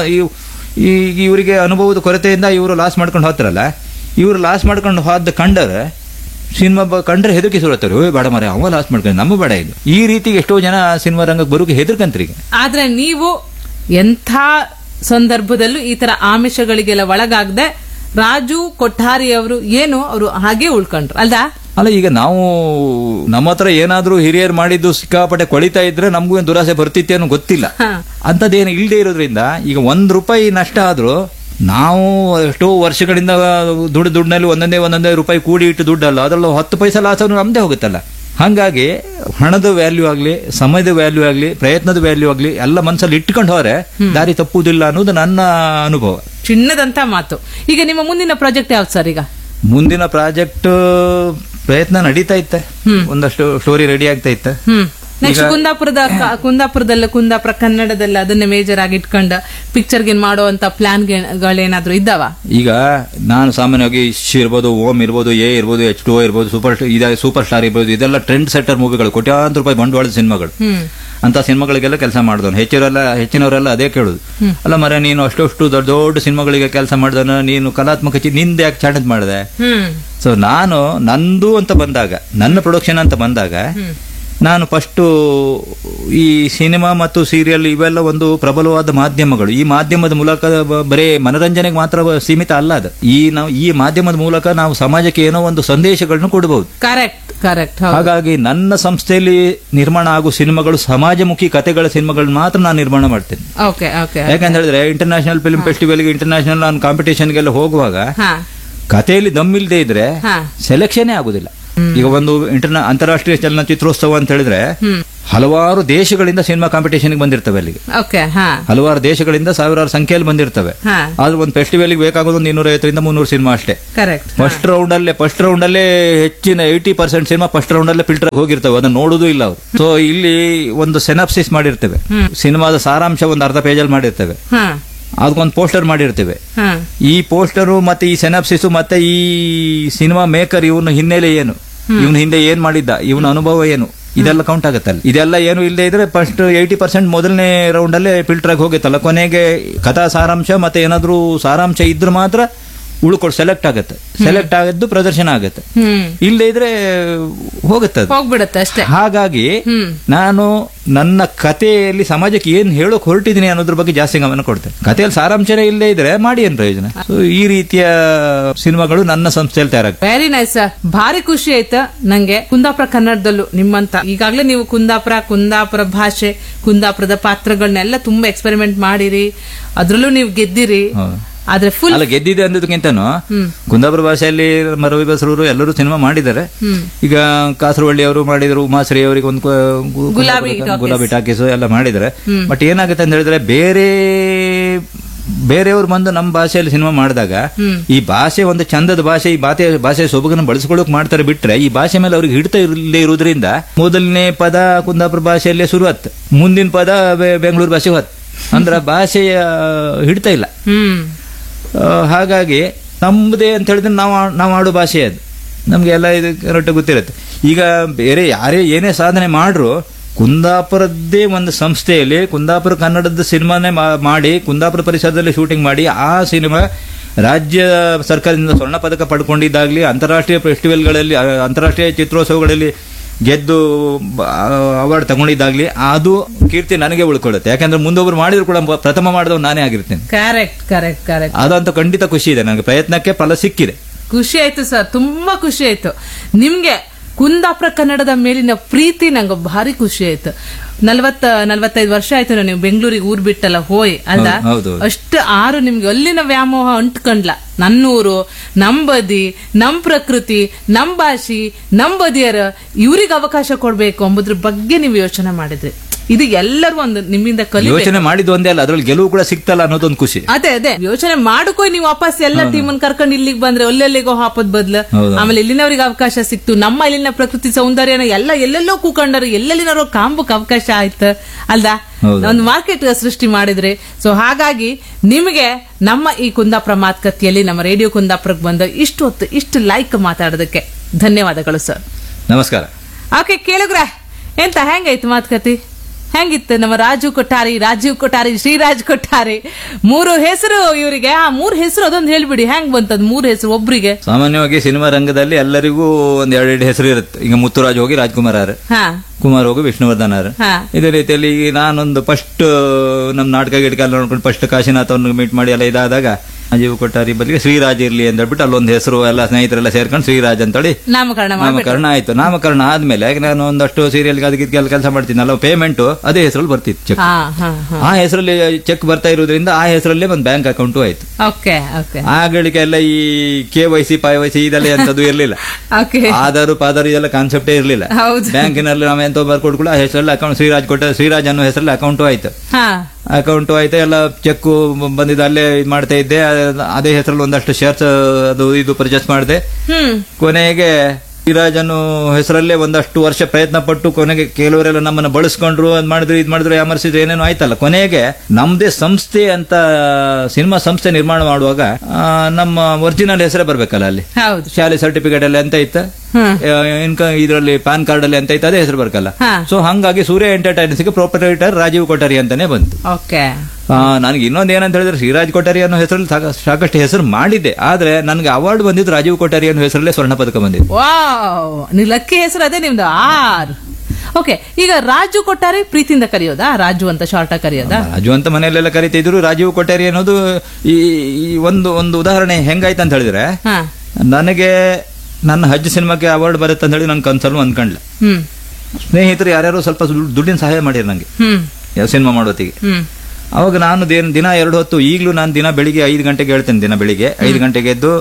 ಈಗ ಇವರಿಗೆ ಅನುಭವದ ಕೊರತೆಯಿಂದ ಇವರು ಲಾಸ್ ಮಾಡ್ಕೊಂಡು ಹೋಗ್ತಾರಲ್ಲ, ಇವರು ಲಾಸ್ ಮಾಡ್ಕೊಂಡು ಹೋದ ಕಂಡರೆ ಸಿನಿಮಾ ಕಂಡ್ರೆ ಹೆದರಿಕೆ ಸುರತ್ತಾರೆ. ಓ ಬೇಡ ಮರ ಅವ ಲಾಸ್ ಮಾಡ್ಕೊಂಡು ನಮ್ಮ ಬೇಡ ಇದು. ಈ ರೀತಿಗೆ ಎಷ್ಟೋ ಜನ ಸಿನಿಮಾ ರಂಗಕ್ಕೆ ಬರೋಕೆ ಹೆದರ್ಕಂತ್ರಿ. ಆದ್ರೆ ನೀವು ಎಂಥ ಸಂದರ್ಭದಲ್ಲೂ ಈ ತರ ಆಮಿಷಗಳಿಗೆಲ್ಲ ಒಳಗಾಗದೆ ರಾಜು ಕೊಠಾರಿ ಅವರು ಏನು ಅವರು ಹಾಗೆ ಉಳ್ಕೊಂಡ್ರು ಅಲ್ದಾ? ಅಲ್ಲ, ಈಗ ನಾವು ನಮ್ಮ ಹತ್ರ ಏನಾದ್ರೂ ಹಿರಿಯರು ಮಾಡಿದ್ದು ಸಿಕ್ಕಾಪಟ್ಟೆ ಕೊಳಿತಾ ಇದ್ರೆ ನಮಗೂ ಏನು ದುರಾಸೆ ಬರ್ತಿತ್ತೇನೋ ಗೊತ್ತಿಲ್ಲ. ಅಂತದೇನು ಇಲ್ಲದೆ ಇರೋದ್ರಿಂದ ಈಗ ಒಂದ್ ರೂಪಾಯಿ ನಷ್ಟ ಆದ್ರೂ ನಾವು ಎಷ್ಟೋ ವರ್ಷಗಳಿಂದ ದುಡ್ಡು ದುಡ್ಡಿನಲ್ಲಿ ಒಂದೊಂದೇ ಒಂದೊಂದೇ ರೂಪಾಯಿ ಕೂಡಿ ಇಟ್ಟು ದುಡ್ಡಲ್ಲ, ಅದ್ರಲ್ಲಿ ಹತ್ತು ಪೈಸೆ ಲಾಸ್ ಆದ್ರೂ ನಮ್ದೇ ಹೋಗುತ್ತಲ್ಲ. ಹಾಗಾಗಿ ಹಣದ ವ್ಯಾಲ್ಯೂ ಆಗ್ಲಿ, ಸಮಯದ ವ್ಯಾಲ್ಯೂ ಆಗ್ಲಿ, ಪ್ರಯತ್ನದ ವ್ಯಾಲ್ಯೂ ಆಗ್ಲಿ ಎಲ್ಲ ಮನಸ್ಸಲ್ಲಿ ಇಟ್ಕೊಂಡು ಹೋದ್ರೆ ದಾರಿ ತಪ್ಪುವುದಿಲ್ಲ ಅನ್ನೋದು ನನ್ನ ಅನುಭವ. ಚಿನ್ನದಂತ ಮಾತು. ಈಗ ನಿಮ್ಮ ಮುಂದಿನ ಪ್ರಾಜೆಕ್ಟ್ ಯಾವ್ದು ಸರ್? ಈಗ ಮುಂದಿನ ಪ್ರಾಜೆಕ್ಟ್ ಪ್ರಯತ್ನ ನಡೀತಾ ಇತ್ತೆ, ಒಂದಷ್ಟು ಸ್ಟೋರಿ ರೆಡಿ ಆಗ್ತಾ ಇತ್ತೆ. ನೆಕ್ಸ್ಟ್ ಕುಂದಾಪುರದ ಕುಂದಾಪುರದಲ್ಲ ಕುಂದಾಪುರ ಕನ್ನಡದಲ್ಲಿ ಅದನ್ನೇ ಮೇಜರ್ ಆಗಿ ಇಟ್ಕೊಂಡ ಪಿಕ್ಚರ್ಗೆ ಮಾಡುವಂತ ಪ್ಲಾನ್ಗಳೇನಾದ್ರೂ ಇದ್ದಾವ? ಈಗ ನಾನು ಸಾಮಾನ್ಯವಾಗಿ ಇಶ್ ಇರ್ಬೋದು, ಓಂ ಇರ್ಬೋದು, ಎ ಇರ್ಬೋದು, ಎಚ್ ಟು ಇರ್ಬೋದು, ಸೂಪರ್ ಸೂಪರ್ ಸ್ಟಾರ್ ಇರ್ಬೋದು, ಇದೆಲ್ಲ ಟ್ರೆಂಡ್ ಸೆಟ್ಟರ್ ಮೂವಿಗಳು, ಕೋಟ್ಯಾಂತರ ರೂಪಾಯಿ ಬಂಡವಾಳದ ಸಿನಿಮಾಗಳು. ಅಂತ ಸಿನಿಮಾಗಳಿಗೆಲ್ಲ ಕೆಲಸ ಮಾಡಿದವನು ಹೆಚ್ಚಿನವರೆಲ್ಲ ಹೆಚ್ಚಿನವರೆಲ್ಲ ಅದೇ ಕೇಳುದು, ಅಲ್ಲ ಮರ ನೀನು ಅಷ್ಟು ದೊಡ್ಡ ದೊಡ್ಡ ಸಿನಿಮಾಗಳಿಗೆ ಕೆಲಸ ಮಾಡಿದವನು, ನೀನು ಕಲಾತ್ಮಕ ನಿಂದ ಯಾಕೆ ಚಾಣದ್ ಮಾಡಿದೆ? ಸೊ ನಾನು ನಂದು ಅಂತ ಬಂದಾಗ, ನನ್ನ ಪ್ರೊಡಕ್ಷನ್ ಅಂತ ಬಂದಾಗ ನಾನು ಫಸ್ಟು ಈ ಸಿನಿಮಾ ಮತ್ತು ಸೀರಿಯಲ್ ಇವೆಲ್ಲ ಒಂದು ಪ್ರಬಲವಾದ ಮಾಧ್ಯಮಗಳು. ಈ ಮಾಧ್ಯಮದ ಮೂಲಕ ಬರೇ ಮನರಂಜನೆಗೆ ಮಾತ್ರ ಸೀಮಿತ ಅಲ್ಲ ಅದು. ಈ ನಾವು ಈ ಮಾಧ್ಯಮದ ಮೂಲಕ ನಾವು ಸಮಾಜಕ್ಕೆ ಏನೋ ಒಂದು ಸಂದೇಶಗಳನ್ನು ಕೊಡಬಹುದು. Correct correct. ಹಾಗಾಗಿ ನನ್ನ ಸಂಸ್ಥೆಯಲ್ಲಿ ನಿರ್ಮಾಣ ಆಗೋ ಸಿನಿಮಾಗಳು ಸಮಾಜಮುಖಿ ಕಥೆಗಳ ಸಿನಿಮಾಗಳನ್ನ ಮಾತ್ರ ನಾನು ನಿರ್ಮಾಣ ಮಾಡ್ತೇನೆ. ಯಾಕಂತ ಹೇಳಿದ್ರೆ ಇಂಟರ್ನ್ಯಾಷನಲ್ ಫಿಲ್ಮ್ ಫೆಸ್ಟಿವಲ್ಗೆ, ಇಂಟರ್ನ್ಯಾಷನಲ್ ನಾನು ಕಾಂಪಿಟೇಷನ್ಗೆಲ್ಲ ಹೋಗುವಾಗ ಕಥೆಯಲ್ಲಿ ದಮ್ಮಿಲ್ದೇ ಇದ್ರೆ ಸೆಲೆಕ್ಷನ್ ಆಗುದಿಲ್ಲ. ಈಗ ಒಂದು ಇಂಟರ್ನಾ ಅಂತಾರಾಷ್ಟ್ರೀಯ ಚಲನಚಿತ್ರೋತ್ಸವ ಅಂತ ಹೇಳಿದ್ರೆ ಹಲವಾರು ದೇಶಗಳಿಂದ ಸಿನಿಮಾ ಕಾಂಪಿಟೇಷನ್ ಬಂದಿರ್ತವೆ ಅಲ್ಲಿಗೆ. ಓಕೆ ಹಾ ಹಲವಾರು ದೇಶಗಳಿಂದ ಸಾವಿರಾರು ಸಂಖ್ಯೆಯಲ್ಲಿ ಬಂದಿರ್ತವೆ. ಹಾ ಆದ್ರೆ ಒಂದು ಫೆಸ್ಟಿವಲ್ ಬೇಕಾಗೋದು ಒಂದು ಇನ್ನೂರ ಐವತ್ತರಿಂದ ಮುನ್ನೂರು ಸಿನಿಮಾ ಅಷ್ಟೇ. ಕರೆಕ್ಟ್. ಫಸ್ಟ್ ರೌಂಡ್ ಅಲ್ಲೇ ಫಸ್ಟ್ ರೌಂಡ್ ಅಲ್ಲೇ ಹೆಚ್ಚಿನ eighty percent cinema first round ಅಲ್ಲೇ ಫಿಲ್ಟರ್ ಹೋಗಿರ್ತವೆ, ಅದನ್ನ ನೋಡುದು ಇಲ್ಲ ಅವರು. ಸೊ ಇಲ್ಲಿ ಒಂದು ಸೆನಾಪ್ಸಿಸ್ ಮಾಡಿರ್ತೇವೆ, ಸಿನಿಮಾದ ಸಾರಾಂಶ ಒಂದು ಅರ್ಧ ಪೇಜಲ್ಲಿ ಮಾಡಿರ್ತೇವೆ, ಹಾ ಅದಕ್ಕೊಂದು ಪೋಸ್ಟರ್ ಮಾಡಿರ್ತೇವೆ. ಹಾ ಈ ಪೋಸ್ಟರು ಮತ್ತೆ ಈ ಸೆನಾಪ್ಸಿಸ್ ಮತ್ತೆ ಈ ಸಿನಿಮಾ ಮೇಕರ್ ಇವನು ಹಿನ್ನೆಲೆ ಏನು, ಇವನು ಹಿಂದೆ ಏನ್ ಮಾಡಿದ್ದ, ಇವನ ಅನುಭವ ಏನು, ಇದೆಲ್ಲ ಕೌಂಟ್ ಆಗುತ್ತಲ್ಲ. ಇದೆಲ್ಲ ಏನು ಇಲ್ಲದೆ ಇದ್ರೆ ಫಸ್ಟ್ ಏಯ್ಟಿ ಪರ್ಸೆಂಟ್ ಮೊದಲನೇ ರೌಂಡ್ ಅಲ್ಲೇ ಫಿಲ್ಟರ್ ಆಗಿ ಹೋಗುತ್ತಲ್ಲ. ಕೊನೆಗೆ ಕಥಾ ಸಾರಾಂಶ ಮತ್ತೆ ಏನಾದ್ರೂ ಸಾರಾಂಶ ಇದ್ರೆ ಮಾತ್ರ ಉಳ್ಕೊಂಡು ಸೆಲೆಕ್ಟ್ ಆಗುತ್ತೆ, ಸೆಲೆಕ್ಟ್ ಆಗಿದ್ದು ಪ್ರದರ್ಶನ ಆಗುತ್ತೆ. ಹ್ಮ್ ಇಲ್ಲದೆ ಇದ್ರೆ ಹೋಗುತ್ತೆ, ಹೋಗ್ಬಿಡತ್ತೆ ಅಷ್ಟೇ. ಹಾಗಾಗಿ ನಾನು ನನ್ನ ಕಥೆಯಲ್ಲಿ ಸಮಾಜಕ್ಕೆ ಏನ್ ಹೇಳೋಕ್ ಹೊರಟಿದ್ದೀನಿ ಅನ್ನೋದ್ರ ಬಗ್ಗೆ ಜಾಸ್ತಿ ಗಮನ ಕೊಡ್ತೇನೆ. ಕಥೆಯಲ್ಲಿ ಸಾರಾಂಶನೇ ಇಲ್ಲದೆ ಇದ್ರೆ ಮಾಡಿ ಏನ್ ಪ್ರಯೋಜನ. ಸೊ ಈ ರೀತಿಯ ಸಿನಿಮಾಗಳು ನನ್ನ ಸಂಸ್ಥೆಯಲ್ಲಿ ತಯಾರಾಗ್ತವೆ. ವೆರಿ ನೈಸ್ ಸರ್, ಭಾರಿ ಖುಷಿ ಆಯ್ತಾ ನಂಗೆ. ಕುಂದಾಪುರ ಕನ್ನಡದಲ್ಲೂ ನಿಮ್ಮಂತ ಈಗಾಗಲೇ ನೀವು ಕುಂದಾಪುರ ಕುಂದಾಪುರ ಭಾಷೆ ಕುಂದಾಪುರದ ಪಾತ್ರಗಳನ್ನೆಲ್ಲ ತುಂಬಾ ಎಕ್ಸ್ಪೆರಿಮೆಂಟ್ ಮಾಡಿರಿ, ಅದ್ರಲ್ಲೂ ನೀವು ಗೆದ್ದಿರಿ. ಆದ್ರೆ ಫುಲ್ ಅಲ್ಲ, ಗೆದ್ದಿದೆ ಅನ್ನೋದಕ್ಕಿಂತನೂ ಕುಂದಾಪುರ ಭಾಷೆಯಲ್ಲಿ ರವಿ ಬಸರೂರು ಎಲ್ಲರೂ ಸಿನಿಮಾ ಮಾಡಿದ್ದಾರೆ. ಈಗ ಕಾಸರವಳ್ಳಿ ಅವರು ಮಾಡಿದ್ರು, ಉಮಾಶ್ರೀ ಅವರಿಗೆ ಒಂದು ಗುಲಾಬಿ ಗುಲಾಬಿ ಟಾಕೀಸು ಎಲ್ಲ ಮಾಡಿದ್ದಾರೆ. ಬಟ್ ಏನಾಗುತ್ತೆ ಅಂತ ಹೇಳಿದ್ರೆ ಬೇರೆ ಬೇರೆಯವರು ಬಂದು ನಮ್ಮ ಭಾಷೆಯಲ್ಲಿ ಸಿನಿಮಾ ಮಾಡಿದಾಗ ಈ ಭಾಷೆ ಒಂದು ಚಂದದ ಭಾಷೆ, ಈ ಭಾಷೆ ಭಾಷೆ ಸೊಬಗನ್ನು ಬಳಸ್ಕೊಳ್ಳೋಕೆ ಮಾಡ್ತಾರೆ. ಬಿಟ್ರೆ ಈ ಭಾಷೆ ಮೇಲೆ ಅವ್ರಿಗೆ ಹಿಡ್ತಾ ಇರಲೇ ಇರೋದ್ರಿಂದ ಮೊದಲನೇ ಪದ ಕುಂದಾಪುರ ಭಾಷೆಯಲ್ಲೇ ಶುರು ಆತ್, ಮುಂದಿನ ಪದ ಬೆಂಗಳೂರು ಭಾಷೆ ಹೊತ್ ಅಂದ್ರೆ ಭಾಷೆಯ ಹಿಡ್ತಾ ಇಲ್ಲ. ಹಾಗಾಗಿ ನಮ್ಮದೇ ಅಂತ ಹೇಳಿದ್ರೆ ನಾವು ನಾವು ಆಡೋ ಭಾಷೆ ಅದು, ನಮ್ಗೆ ಎಲ್ಲ ಇದು ಕರೆಕ್ಟ್ ಗೊತ್ತಿರುತ್ತೆ. ಈಗ ಬೇರೆ ಯಾರೇ ಏನೇ ಸಾಧನೆ ಮಾಡ್ರು ಕುಂದಾಪುರದ್ದೇ ಒಂದು ಸಂಸ್ಥೆಯಲ್ಲಿ ಕುಂದಾಪುರ ಕನ್ನಡದ ಸಿನಿಮಾನೇ ಮಾಡಿ ಕುಂದಾಪುರ ಪರಿಸರದಲ್ಲಿ ಶೂಟಿಂಗ್ ಮಾಡಿ ಆ ಸಿನಿಮಾ ರಾಜ್ಯ ಸರ್ಕಾರದಿಂದ ಸ್ವರ್ಣ ಪದಕ ಪಡ್ಕೊಂಡಿದ್ದಾಗ್ಲಿ, ಅಂತಾರಾಷ್ಟ್ರೀಯ ಫೆಸ್ಟಿವಲ್ಗಳಲ್ಲಿ ಅಂತಾರಾಷ್ಟ್ರೀಯ ಚಿತ್ರೋತ್ಸವಗಳಲ್ಲಿ ಗೆದ್ದು ಅವಾರ್ಡ್ ತಗೊಂಡಿದ್ದಾಗ್ಲಿ ಅದು ಕೀರ್ತಿ ನನಗೆ ಉಳ್ಕೊಳ್ಳುತ್ತೆ. ಯಾಕಂದ್ರೆ ಮುಂದೊಬ್ರು ಮಾಡಿದ್ರು ಕೂಡ ಪ್ರಥಮ ಮಾಡಿದವ್ ನಾನೇ ಆಗಿರ್ತೇನೆ. ಕರೆಕ್ಟ್ ಕರೆಕ್ಟ್ ಕರೆಕ್ಟ್ ಅದಂತೂ ಖಂಡಿತ ಖುಷಿ ಇದೆ, ನನಗೆ ಪ್ರಯತ್ನಕ್ಕೆ ಫಲ ಸಿಕ್ಕಿದೆ. ಖುಷಿ ಆಯ್ತು ಸರ್, ತುಂಬಾ ಖುಷಿ ಆಯ್ತು. ನಿಮ್ಗೆ ಕುಂದಾಪುರ ಕನ್ನಡದ ಮೇಲಿನ ಪ್ರೀತಿ ನಂಗೆ ಭಾರಿ ಖುಷಿ ಆಯ್ತು. ನಲ್ವತ್ತ ನಲ್ವತ್ತೈದು ವರ್ಷ ಆಯ್ತು ನೀವು ಬೆಂಗಳೂರಿಗೆ ಊರ್ ಬಿಟ್ಟಲ್ಲ ಹೋಯ್ ಅಲ್ಲ, ಅಷ್ಟು ಆರು ನಿಮ್ಗೆ ಅಲ್ಲಿನ ವ್ಯಾಮೋಹ ಅಂಟ್ಕೊಂಡ್ಲ. ನನ್ನೂರು, ನಂಬದಿ, ನಮ್ ಪ್ರಕೃತಿ, ನಮ್ ಭಾಷಿ, ನಮ್ ಬದಿಯರ ಇವ್ರಿಗೆ ಅವಕಾಶ ಕೊಡ್ಬೇಕು ಎಂಬುದ್ರ ಬಗ್ಗೆ ನೀವು ಯೋಚನೆ ಮಾಡಿದ್ರಿ. ಇದು ಎಲ್ಲರೂ ಒಂದು ನಿಮ್ಮಿಂದ ಕಲಿ ಯೋಚನೆ ಮಾಡಿದ್ದು ಒಂದೇ ಅಲ್ಲ, ಅದ್ರಲ್ಲಿ ಗೆಲುವು ಕೂಡ ಸಿಕ್ತಲ್ಲ ಅನ್ನೋದೊಂದು ಖುಷಿ. ಅದೇ ಅದೇ ಯೋಚನೆ ಮಾಡ್ಕೊ ನೀವು ವಾಪಸ್ ಎಲ್ಲ ಟೀಮನ್ ಕರ್ಕೊಂಡು ಇಲ್ಲಿಗೆ ಬಂದ್ರೆ ಅಲ್ಲೆಲ್ಲಿಗೋ ಹಾಪದ್ ಬದ್ಲು ಆಮೇಲೆ ಇಲ್ಲಿನವ್ರಿಗೆ ಅವಕಾಶ ಸಿಕ್ತು. ನಮ್ಮ ಇಲ್ಲಿನ ಪ್ರಕೃತಿ ಸೌಂದರ್ಯನ ಎಲ್ಲ ಎಲ್ಲೆಲ್ಲೋ ಕೂಕೊಂಡರು, ಎಲ್ಲೆಲ್ಲಿನವ್ರು ಕಾಂಬಕ್ ಅವಕಾಶ ಆಯ್ತು ಅಲ್ದಾ, ಒಂದು ಮಾರ್ಕೆಟ್ ಸೃಷ್ಟಿ ಮಾಡಿದ್ರಿ. ಸೊ ಹಾಗಾಗಿ ನಿಮಗೆ ನಮ್ಮ ಈ ಕುಂದಾಪುರ ಮಾತುಕತೆಯಲ್ಲಿ ನಮ್ಮ ರೇಡಿಯೋ ಕುಂದಾಪುರಕ್ಕೆ ಬಂದ ಇಷ್ಟು ಹೊತ್ತು ಇಷ್ಟು ಲೈಕ್ ಮಾತಾಡೋದಕ್ಕೆ ಧನ್ಯವಾದಗಳು ಸರ್. ನಮಸ್ಕಾರ. ಓಕೆ ಕೇಳಿಗ್ರ, ಎಂತ ಹೆಂಗಾಯ್ತು ಮಾತುಕತೆ? ಹೆಂಗಿತ್ತು ನಮ್ಮ ರಾಜು ಕೊಟ್ಟಾರಿ, ರಾಜೀವ್ ಕೊಟ್ಟಾರಿ, ಶ್ರೀರಾಜ್ ಕೊಟ್ಟಾರಿ, ಮೂರು ಹೆಸರು ಇವರಿಗೆ. ಆ ಮೂರು ಹೆಸರು ಅದೊಂದು ಹೇಳ್ಬಿಡಿ, ಹೆಂಗ್ ಬಂತದ್ ಮೂರು ಹೆಸರು ಒಬ್ರಿಗೆ? ಸಾಮಾನ್ಯವಾಗಿ ಸಿನಿಮಾ ರಂಗದಲ್ಲಿ ಎಲ್ಲರಿಗೂ ಒಂದ್ ಎರಡೆರಡು ಹೆಸರು ಇರುತ್ತೆ. ಈಗ ಮುತ್ತುರಾಜ್ ಹೋಗಿ ರಾಜ್ಕುಮಾರ್ ಆರ್, ಕುಮಾರ್ ಹೋಗಿ ವಿಷ್ಣುವರ್ಧನ್ ಆರ್. ಇದೇ ರೀತಿಯಲ್ಲಿ ನಾನೊಂದು ಫಸ್ಟ್ ನಮ್ ನಾಟಕ ಗಿಟಕ ನೋಡ್ಕೊಂಡು ಫಸ್ಟ್ ಕಾಶಿನಾಥ್ ಅವ್ರನ್ನ ಮೀಟ್ ಮಾಡಿ ಎಲ್ಲ ಇದಾದಾಗ ರಾಜೀವ್ ಕೊಟ್ಟಾರಿ ಬದಲಿಗೆ ಶ್ರೀರಾಜ್ ಇರ್ಲಿ ಅಂತ ಹೇಳ್ಬಿಟ್ಟು ಅಲ್ಲೊಂದು ಹೆಸರು ಎಲ್ಲ ಸ್ನೇಹಿತರೆಲ್ಲ ಸೇರ್ಕೊಂಡು ಶ್ರೀರಾಜ್ ಅಂತೇಳಿ ನಾಮಕರಣ ನಾಮಕರಣ ಆಯ್ತು. ನಾಮಕರಣ ಆದ್ಮೇಲೆ ನಾನು ಒಂದಷ್ಟು ಸೀರಿಯಲ್ ಅದಕ್ಕೆಲ್ಲ ಕೆಲಸ ಮಾಡ್ತೀನಲ್ಲ, ಪೇಮೆಂಟ್ ಅದೇ ಹೆಸರಲ್ಲಿ ಬರ್ತಿತ್ತು ಚೆಕ್. ಆ ಹೆಸರಲ್ಲಿ ಚೆಕ್ ಬರ್ತಾ ಇರೋದ್ರಿಂದ ಆ ಹೆಸರಲ್ಲೇ ಒಂದು ಬ್ಯಾಂಕ್ ಅಕೌಂಟು ಆಯ್ತು. ಆಗಳಿಗೆ ಎಲ್ಲ ಈ K Y C pi Y C ಇದೆಲ್ಲ ಎಂತದ್ದು ಇರ್ಲಿಲ್ಲ, ಆಧಾರ್ ಪಾಧಾರ್ ಇದೆಲ್ಲ ಕಾನ್ಸೆಪ್ಟೇ ಇರ್ಲಿಲ್ಲ. ಬ್ಯಾಂಕಿನಲ್ಲಿ ನಾವು ಎಂತ ಬರ್ಕೊಟ್ಟು ಕೂಡ ಆ ಹೆಸರಲ್ಲಿ ಅಕೌಂಟ್ ಶ್ರೀರಾಜ್ ಕೊಟ್ಟ ಶ್ರೀರಾಜ್ ಅನ್ನೋ ಹೆಸರಲ್ಲಿ ಅಕೌಂಟು ಆಯ್ತು. ಅಕೌಂಟು ಆಯ್ತು, ಎಲ್ಲ ಚೆಕ್ ಬಂದಿದ್ದು ಅಲ್ಲೇ ಇದು ಮಾಡ್ತಾ ಇದ್ದೆ. ಅದೇ ಹೆಸರಲ್ಲಿ ಒಂದಷ್ಟು ಶೇರ್ಸ್ ಅದು ಇದು ಪರ್ಚೇಸ್ ಮಾಡಿದೆ. ಕೊನೆಗೆ ಶ್ರೀರಾಜ್ ಅನ್ನೋ ಹೆಸರಲ್ಲೇ ಒಂದಷ್ಟು ವರ್ಷ ಪ್ರಯತ್ನ ಪಟ್ಟು ಕೊನೆಗೆ ಕೆಲವರೆಲ್ಲ ನಮ್ಮನ್ನ ಬಳಸ್ಕೊಂಡ್ರು, ಅದ್ ಮಾಡಿದ್ರು ಇದ್ ಮಾಡಿದ್ರು ಯಾಮರ್ಸಿದ್ರು ಏನೇನೋ ಆಯ್ತಲ್ಲ. ಕೊನೆಗೆ ನಮ್ದೇ ಸಂಸ್ಥೆ ಅಂತ ಸಿನಿಮಾ ಸಂಸ್ಥೆ ನಿರ್ಮಾಣ ಮಾಡುವಾಗ ನಮ್ಮ ಒರಿಜಿನಲ್ ಹೆಸರೇ ಬರ್ಬೇಕಲ್ಲ, ಅಲ್ಲಿ ಶಾಲೆ ಸರ್ಟಿಫಿಕೇಟ್ ಅಲ್ಲಿ ಎಂತ ಇತ್ತ, ಇನ್ಕಮ್ ಇದರಲ್ಲಿ ಪ್ಯಾನ್ ಕಾರ್ಡ್ ಅಲ್ಲಿ ಎಂತ ಇತ್ತು, ಅದೇ ಹೆಸರು ಬರ್ಕಲ್ಲ. ಸೊ ಹಂಗಾಗಿ ಸೂರ್ಯ ಎಂಟರ್ಟೈನ್ಮೆಂಟ್ಸ್ ಗೆ ಪ್ರೊಪ್ರೈಟರ್ ರಾಜೀವ್ ಕೊಠಾರಿ ಅಂತಾನೆ ಬಂತು. ನನಗೆ ಇನ್ನೊಂದು ಏನಂತ ಹೇಳಿದ್ರೆ ಶ್ರೀರಾಜ್ ಕೊಠಾರಿ ಅನ್ನೋ ಹೆಸರಲ್ಲಿ ಸಾಕಷ್ಟು ಹೆಸರು ಮಾಡಿದ್ದೆ, ಆದ್ರೆ ನನಗೆ ಅವಾರ್ಡ್ ಬಂದಿದ್ದು ರಾಜೀವ್ ಕೊಠಾರಿ ಅನ್ನೋ ಹೆಸರಲ್ಲೇ ಸ್ವರ್ಣ ಪದಕ ಬಂದಿತ್ತು. ಲಕ್ಕಿ ಹೆಸರು ಅದೇ ನಿಮ್ದು. ಆರ್ ಓಕೆ, ಈಗ ರಾಜು ಕೊಟ್ಟಾರಿ ಪ್ರೀತಿಯಿಂದ ಕರೆಯೋದಾ? ರಾಜು ಅಂತ ಶಾರ್ಟ್ ಆಗಿ ಕರೆಯೋದಾ? ರಾಜು ಅಂತ ಮನೆಯಲ್ಲೆಲ್ಲ ಕರಿತಿದ್ರು. ರಾಜೀವ್ ಕೊಠಾರಿ ಅನ್ನೋದು ಈ ಒಂದು ಒಂದು ಉದಾಹರಣೆ ಹೆಂಗಾಯ್ತು ಅಂತ ಹೇಳಿದ್ರೆ, ನನಗೆ ನನ್ನ ಹಜ್ ಸಿನಿಮಾಕ್ಕೆ ಅವಾರ್ಡ್ ಬರುತ್ತೆ ಅಂತ ಹೇಳಿ ನನ್ ಕನ್ಸಲ್ಲು ಅನ್ಕೊಂಡ್ಲ. ಸ್ನೇಹಿತರು ಯಾರ್ಯಾರು ಸ್ವಲ್ಪ ದುಡ್ಡಿನ ಸಹಾಯ ಮಾಡಿರ್ ನಂಗೆ ಯಾವ ಸಿನಿಮಾ ಮಾಡೋತಿಗೆ. ಅವಾಗ ನಾನು ದಿನ ಎರಡು ಹೊತ್ತು, ಈಗಲೂ ನಾನು ದಿನ ಬೆಳಿಗ್ಗೆ ಐದು ಗಂಟೆಗೆ ಹೇಳ್ತೇನೆ. ದಿನ ಬೆಳಿಗ್ಗೆ ಐದು ಗಂಟೆಗೆ ಎದ್ದು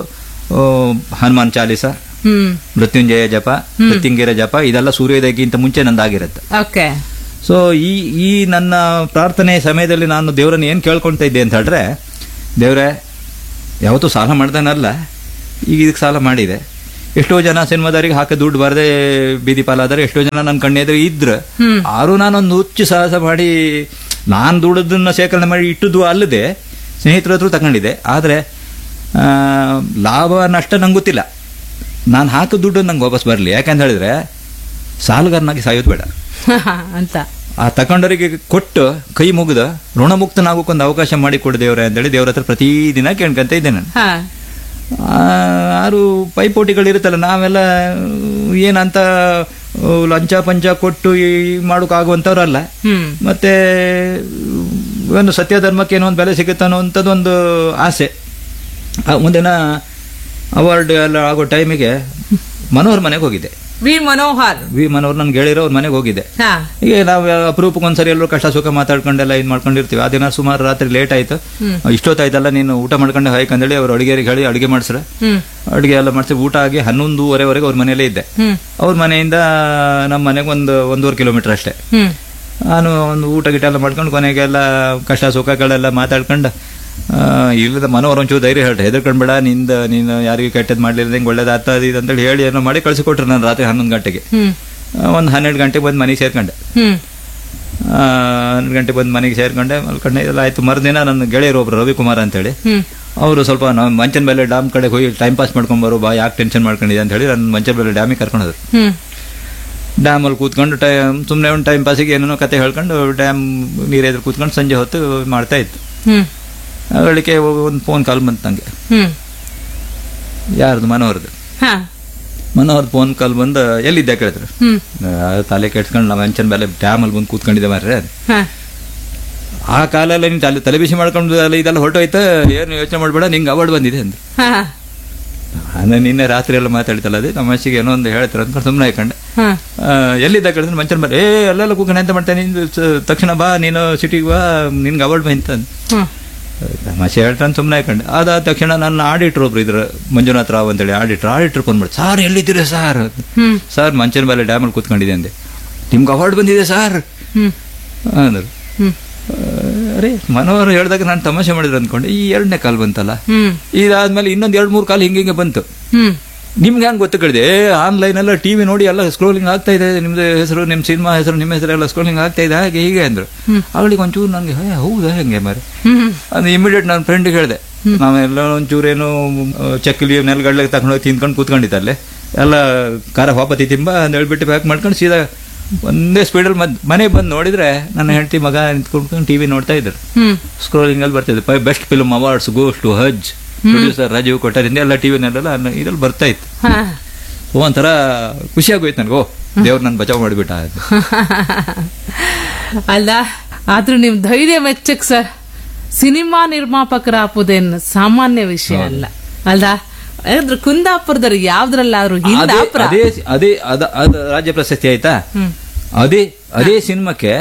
ಹನುಮಾನ್ ಚಾಲೀಸ, ಮೃತ್ಯುಂಜಯ ಜಪ, ಮೃತ್ಯುಂಗಿರ ಜಪ, ಇದೆಲ್ಲ ಸೂರ್ಯೋದಯಕ್ಕಿಂತ ಮುಂಚೆ ನಂದಾಗಿರುತ್ತೆ. ಸೊ ಈ ಈ ನನ್ನ ಪ್ರಾರ್ಥನೆ ಸಮಯದಲ್ಲಿ ನಾನು ದೇವರನ್ನು ಏನು ಕೇಳ್ಕೊಳ್ತಾ ಇದ್ದೆ ಅಂತ ಹೇಳಿದ್ರೆ, ದೇವರೇ ಯಾವತ್ತೂ ಸಾಲ ಮಾಡ್ದಾನಲ್ಲ, ಈಗ ಇದಕ್ಕೆ ಸಾಲ ಮಾಡಿದೆ. ಎಷ್ಟೋ ಜನ ಸಿನಿಮಾದಾರಿಗೆ ಹಾಕಿ ದುಡ್ಡು ಬಾರದೆ ಬೀದಿ ಪಾಲಾದರೆ, ಎಷ್ಟೋ ಜನ ನನ್ನ ಕಣ್ಣೆದುರು ಇದ್ರು. ಆರು ನಾನೊಂದು ಹುಚ್ಚು ಸಾಹಸ ಮಾಡಿ ನಾನು ದುಡ್ಡದನ್ನ ಶೇಖರಣೆ ಮಾಡಿ ಇಟ್ಟದ್ದು ಅಲ್ಲದೆ ಸ್ನೇಹಿತರ ಹತ್ರ ತಗೊಂಡಿದ್ದೆ. ಆದರೆ ಲಾಭ ನಷ್ಟ ನಂಗೆ ಗೊತ್ತಿಲ್ಲ. ನಾನು ಹಾಕಿದ ದುಡ್ಡು ನಂಗೆ ವಾಪಸ್ ಬರಲಿ. ಯಾಕಂತ ಹೇಳಿದ್ರೆ ಸಾಲಗಾರನಾಗಿ ಸಾಯೋದು ಬೇಡ ಅಂತ ಆ ತಗೊಂಡವರಿಗೆ ಕೊಟ್ಟು ಕೈ ಮುಗಿದ ಋಣಮುಕ್ತನಾಗೋಕೊಂದು ಅವಕಾಶ ಮಾಡಿ ಕೊಡು ದೇವ್ರೆ ಅಂತೇಳಿ ದೇವ್ರ ಹತ್ರ ಪ್ರತಿದಿನ ಕೇಳ್ಕೊಂತ ಇದ್ದೆ ನಾನು. ಆರು ಪೈಪೋಟಿಗಳಿರುತ್ತಲ್ಲ, ನಾವೆಲ್ಲ ಏನಂತ ಲಂಚ ಪಂಚ ಕೊಟ್ಟು ಮಾಡೋಕ್ಕಾಗುವಂಥವ್ರಲ್ಲ. ಮತ್ತೆ ಒಂದು ಸತ್ಯ ಧರ್ಮಕ್ಕೆ ಏನೋ ಒಂದು ಬೆಲೆ ಸಿಗುತ್ತೆ ಅನ್ನೋಂಥದ್ದೊಂದು ಆಸೆ. ಮುಂದಿನ ಅವಾರ್ಡ್ ಎಲ್ಲ ಆಗೋ ಟೈಮಿಗೆ ಮನೋಹರ್ ಮನೆಗೆ ಹೋಗಿದ್ದೆ. ವಿ ಮನೋಹರ್ ವಿ ಮನೋಹರ್ ನನ್ಗೆ ಹೇಳಿರೋ ಅವ್ರ ಮನೆಗೆ ಹೋಗಿದ್ದೆ. ಈಗ ನಾವು ಅಪರೂಪಕ್ಕೆ ಒಂದ್ಸರಿ ಎಲ್ಲರೂ ಕಷ್ಟ ಸುಖ ಮಾತಾಡ್ಕೊಂಡೆಲ್ಲ ಇದು ಮಾಡ್ಕೊಂಡಿರ್ತೀವಿ. ಆ ದಿನ ಸುಮಾರು ರಾತ್ರಿ ಲೇಟ್ ಆಯ್ತು. ಇಷ್ಟೊತ್ತಾಯ್ತಲ್ಲ, ನೀನು ಊಟ ಮಾಡ್ಕೊಂಡೆ ಹೋಯ್ಕಂದೇಳಿ ಅವ್ರು ಅಡುಗೆರಿಗೆ ಹೇಳಿ ಅಡುಗೆ ಮಾಡಿಸ್ರ. ಅಡುಗೆ ಎಲ್ಲ ಮಾಡಿಸಿ ಊಟ ಆಗಿ ಹನ್ನೊಂದುವರೆವರೆಗೆ ಅವ್ರ ಮನೆಯಲ್ಲೇ ಇದ್ದೆ. ಅವ್ರ ಮನೆಯಿಂದ ನಮ್ಮ ಮನೆಗೆ ಒಂದು ಒಂದೂವರೆ ಕಿಲೋಮೀಟರ್ ಅಷ್ಟೇ. ನಾನು ಒಂದು ಊಟ ಗಿಟ ಎಲ್ಲ ಮಾಡ್ಕೊಂಡು ಕೊನೆಗೆಲ್ಲ ಕಷ್ಟ ಸುಖಗಳೆಲ್ಲ ಮಾತಾಡ್ಕೊಂಡು ಇಲ್ಲದ ಮನೋಹರ್ ಒಂಚೂರು ಧೈರ್ಯ ಹೇಳ್ರಿ, ಹೆದರ್ಕೊಂಡ್ಬೇಡ, ನಿಂದ ನೀನು ಯಾರಿಗೂ ಕೆಟ್ಟದ್ದು ಮಾಡ್ಲಿಲ್ಲ, ಹಿಂಗೆ ಒಳ್ಳೇದಾಗ್ತದ ಇದು ಅಂತೇಳಿ ಹೇಳಿ ಏನೋ ಮಾಡಿ ಕಳಿಸಿಕೊಟ್ರು. ನಾನು ರಾತ್ರಿ ಹನ್ನೊಂದು ಗಂಟೆಗೆ ಒಂದು ಹನ್ನೆರಡು ಗಂಟೆಗೆ ಬಂದು ಮನೆಗೆ ಸೇರ್ಕೊಂಡೆ. ಹನ್ನೆರಡು ಗಂಟೆ ಬಂದು ಮನೆಗೆ ಸೇರ್ಕೊಂಡೆ, ಮಲ್ಕೊಂಡೆ. ಇದೆಲ್ಲ ಆಯ್ತು. ಮರುದಿನ ನನ್ನ ಗೆಳೆಯರು ಒಬ್ರು ರವಿಕುಮಾರ್ ಅಂತೇಳಿ, ಅವರು ಸ್ವಲ್ಪ ನಾವು ಮಂಚನ ಮೇಲೆ ಡ್ಯಾಮ್ ಕಡೆ ಹೋಗಿ ಟೈಮ್ ಪಾಸ್ ಮಾಡ್ಕೊಂಬರು ಬಾ, ಯಾಕೆ ಟೆನ್ಷನ್ ಮಾಡ್ಕೊಂಡಿದೆ ಅಂತ ಹೇಳಿ ನನ್ನ ಮಂಚನ ಮೇಲೆ ಡ್ಯಾಮಿಗೆ ಕರ್ಕೊಂಡು ಹೋದ್ರು. ಡ್ಯಾಮಲ್ಲಿ ಕೂತ್ಕೊಂಡು ಟೈಮ್ ಸುಮ್ಮನೆ ಒಂದು ಟೈಮ್ ಪಾಸಿಗೆ ಏನೇನೋ ಕತೆ ಹೇಳ್ಕೊಂಡು ಡ್ಯಾಮ್ ನೀರೆದ್ರು ಕೂತ್ಕೊಂಡು ಸಂಜೆ ಹೊತ್ತು ಮಾಡ್ತಾ ಇತ್ತು. ಬೆಳಿಗ್ಗೆ ಒಂದು ಫೋನ್ ಕಾಲ್ ಬಂತು ನಂಗೆ. ಯಾರ್ದು? ಮನೋಹರ್ದು. ಮನೋಹರ್ದು ಫೋನ್ ಕಾಲ್ ಬಂದು ಎಲ್ಲಿದ್ದೆ ಕೇಳಿದ್ರು. ತಲೆ ಕೆಡ್ಸ್ಕೊಂಡು ನಾವು ಅಂಚನ್ ಮೇಲೆ ಡ್ಯಾಮ್ ಅಲ್ಲಿ ಬಂದು ಕೂತ್ಕೊಂಡಿದ್ದೆ ಮಾರ್ರೆ. ಆ ಕಾಲಲ್ಲ ನೀನು ತಲೆ ತಲೆ ಬಿಸಿ ಮಾಡ್ಕೊಂಡು ಇದೆಲ್ಲ ಹೊರಟೋಯ್ತು, ಏನು ಯೋಚನೆ ಮಾಡಬೇಡ, ನಿಂಗೆ ಅವಾರ್ಡ್ ಬಂದಿದೆ ಅಂದ್ರು. ನಾನು ನಿನ್ನೆ ರಾತ್ರಿ ಎಲ್ಲ ಮಾತಾಡ್ತಲ್ಲ, ಅದೇ ತಮಾಷೆಗೆ ಏನೋ ಒಂದು ಹೇಳ್ತಾರೆ ಅಂತ ಸುಮ್ಮನೆ ಹಾಕೊಂಡೆ. ಎಲ್ಲಿದ್ದ ಕೇಳಿದ್ರೆ ಮಂಚನ್ ಮೇಲೆ, ಏ ಅಲ್ಲೆಲ್ಲ ಕೂತ್ಕೊಂಡು ಎಂತ ಮಾಡ್ತೇನೆ, ನಿಂದು ತಕ್ಷಣ ಬಾ, ನೀನು ಸಿಟಿಗೆ ಬಾ, ನಿನ್ಗೆ ಅವಾರ್ಡ್ ಬಂತ ತಮಾಷೆ ಹೇಳ್ತಾನೆ ಸುಮ್ಮನೆ ಹಾಕೊಂಡೆ. ಅದಾದ ತಕ್ಷಣ ನನ್ನ ಆಡಿಟ್ರ್ ಒಬ್ರು ಇದ್ರು, ಮಂಜುನಾಥ್ ರಾವ್ ಅಂತೇಳಿ ಆಡಿಟ್ರ್. ಆಡಿಟ್ರ್ ಫೋನ್ ಮಾಡಿ, ಸಾರ್ ಎಲ್ಲಿದ್ದೀರಾ ಸಾರ್? ಸರ್ ಮಂಚನ ಮೇಲೆ ಡ್ಯಾಮಲ್ಲಿ ಕೂತ್ಕೊಂಡಿದೆ ಅಂದೆ. ನಿಮ್ಗೆ ಅವಾರ್ಡ್ ಬಂದಿದೆ ಸಾರ್ ಅಂದರು. ಅರೆ ಮನೋಹರ್ ಹೇಳಿದಾಗ ನಾನು ತಮಾಷೆ ಮಾಡಿದ್ರು ಅಂದ್ಕೊಂಡೆ. ಈ ಎರಡನೇ ಕಾಲ್ ಬಂತಲ್ಲ, ಇದಾದ್ಮೇಲೆ ಇನ್ನೊಂದು ಎರಡು ಮೂರು ಕಾಲ್ ಹಿಂಗೆ ಹಿಂಗೆ ಬಂತು. ನಿಮ್ಗೆ ಹೆಂಗೆ ಗೊತ್ತು ಕೇಳಿದೆ? ಆನ್ಲೈನ್ ಎಲ್ಲ ಟಿವಿ ನೋಡಿ ಎಲ್ಲ ಸ್ಕ್ರೋಲಿಂಗ್ ಆಗ್ತಾ ಇದೆ, ನಿಮ್ದು ಹೆಸರು, ನಿಮ್ಮ ಸಿನಿಮಾ ಹೆಸರು, ನಿಮ್ಮ ಹೆಸರು ಎಲ್ಲ ಸ್ಕ್ರೋಲಿಂಗ್ ಆಗ್ತಾ ಇದೆ, ಹಾಗೆ ಹೀಗೆ ಅಂದ್ರು. ಅವಳಿಗೆ ಒಂಚೂರು ನನಗೆ ಹೌದಾ ಹೆಂಗೆ ಮಾರಿ ಅಂದ್ರೆ ಇಮಿಡಿಯೇಟ್ ನನ್ನ ಫ್ರೆಂಡ್ಗೆ ಹೇಳಿದೆ. ನಾವೆಲ್ಲ ಒಂಚೂರೇನು ಚಕ್ಕಲಿ ನೆಲಗಡ್ಲೆಗೆ ತಗೊಂಡೋಗಿ ತಿಂದ್ಕೊಂಡು ಕೂತ್ಕೊಂಡಿದ್ದಲ್ಲೇ ಎಲ್ಲ ಖಾರ ವಾಪತಿ ತಿಂಬ ಅಂತ ಹೇಳ್ಬಿಟ್ಟು ಪ್ಯಾಕ್ ಮಾಡ್ಕೊಂಡು ಸೀದಾ ಒಂದೇ ಸ್ಪೀಡಲ್ಲಿ ಮದ್ ಮನೆಗೆ ಬಂದು ನೋಡಿದ್ರೆ ನನ್ನ ಹೆಂಡತಿ ಮಗ ನಿಂತ್ಕೊಂಡು ಟಿವಿ ನೋಡ್ತಾ ಇದ್ರು. ಸ್ಕ್ರೋಲಿಂಗ್ ಅಲ್ಲಿ ಬರ್ತಿದ್ರು, best film awards goes to Haj, producer Rajiv ಕೊಟ್ಟಾರಿಂದ ಎಲ್ಲ ಟಿವಿನಲ್ಲೆಲ್ಲ ಇದ್ರಲ್ಲಿ ಬರ್ತಾ ಇತ್ತು. ಒಂಥರ ಖುಷಿ ಆಗೋಯ್ತು ನನಗೆ, ಓ ದೇವ್ರು ನನ್ನ ಬಚಾವ್ ಮಾಡಿಬಿಟ್ಟ. ಅಲ್ಲ ಆದ್ರೂ ನಿಮ್ ಧೈರ್ಯ ಮೆಚ್ಚಕ್ ಸರ್. ಸಿನಿಮಾ ನಿರ್ಮಾಪಕರ ಆಪುದೇನು ಸಾಮಾನ್ಯ ವಿಷಯ ಅಲ್ಲ ಅಲ್ಲ. ಕುಂದಾಪುರದವ್ರು ಯಾವ್ದ್ರಲ್ಲಾದ್ರು ಅದೇ ಅದೇ ಅದ ರಾಜ್ಯ ಪ್ರಶಸ್ತಿ ಆಯ್ತಾ, ಅದೇ ಅದೇ ಸಿನಿಮಾಕ್ಕೆ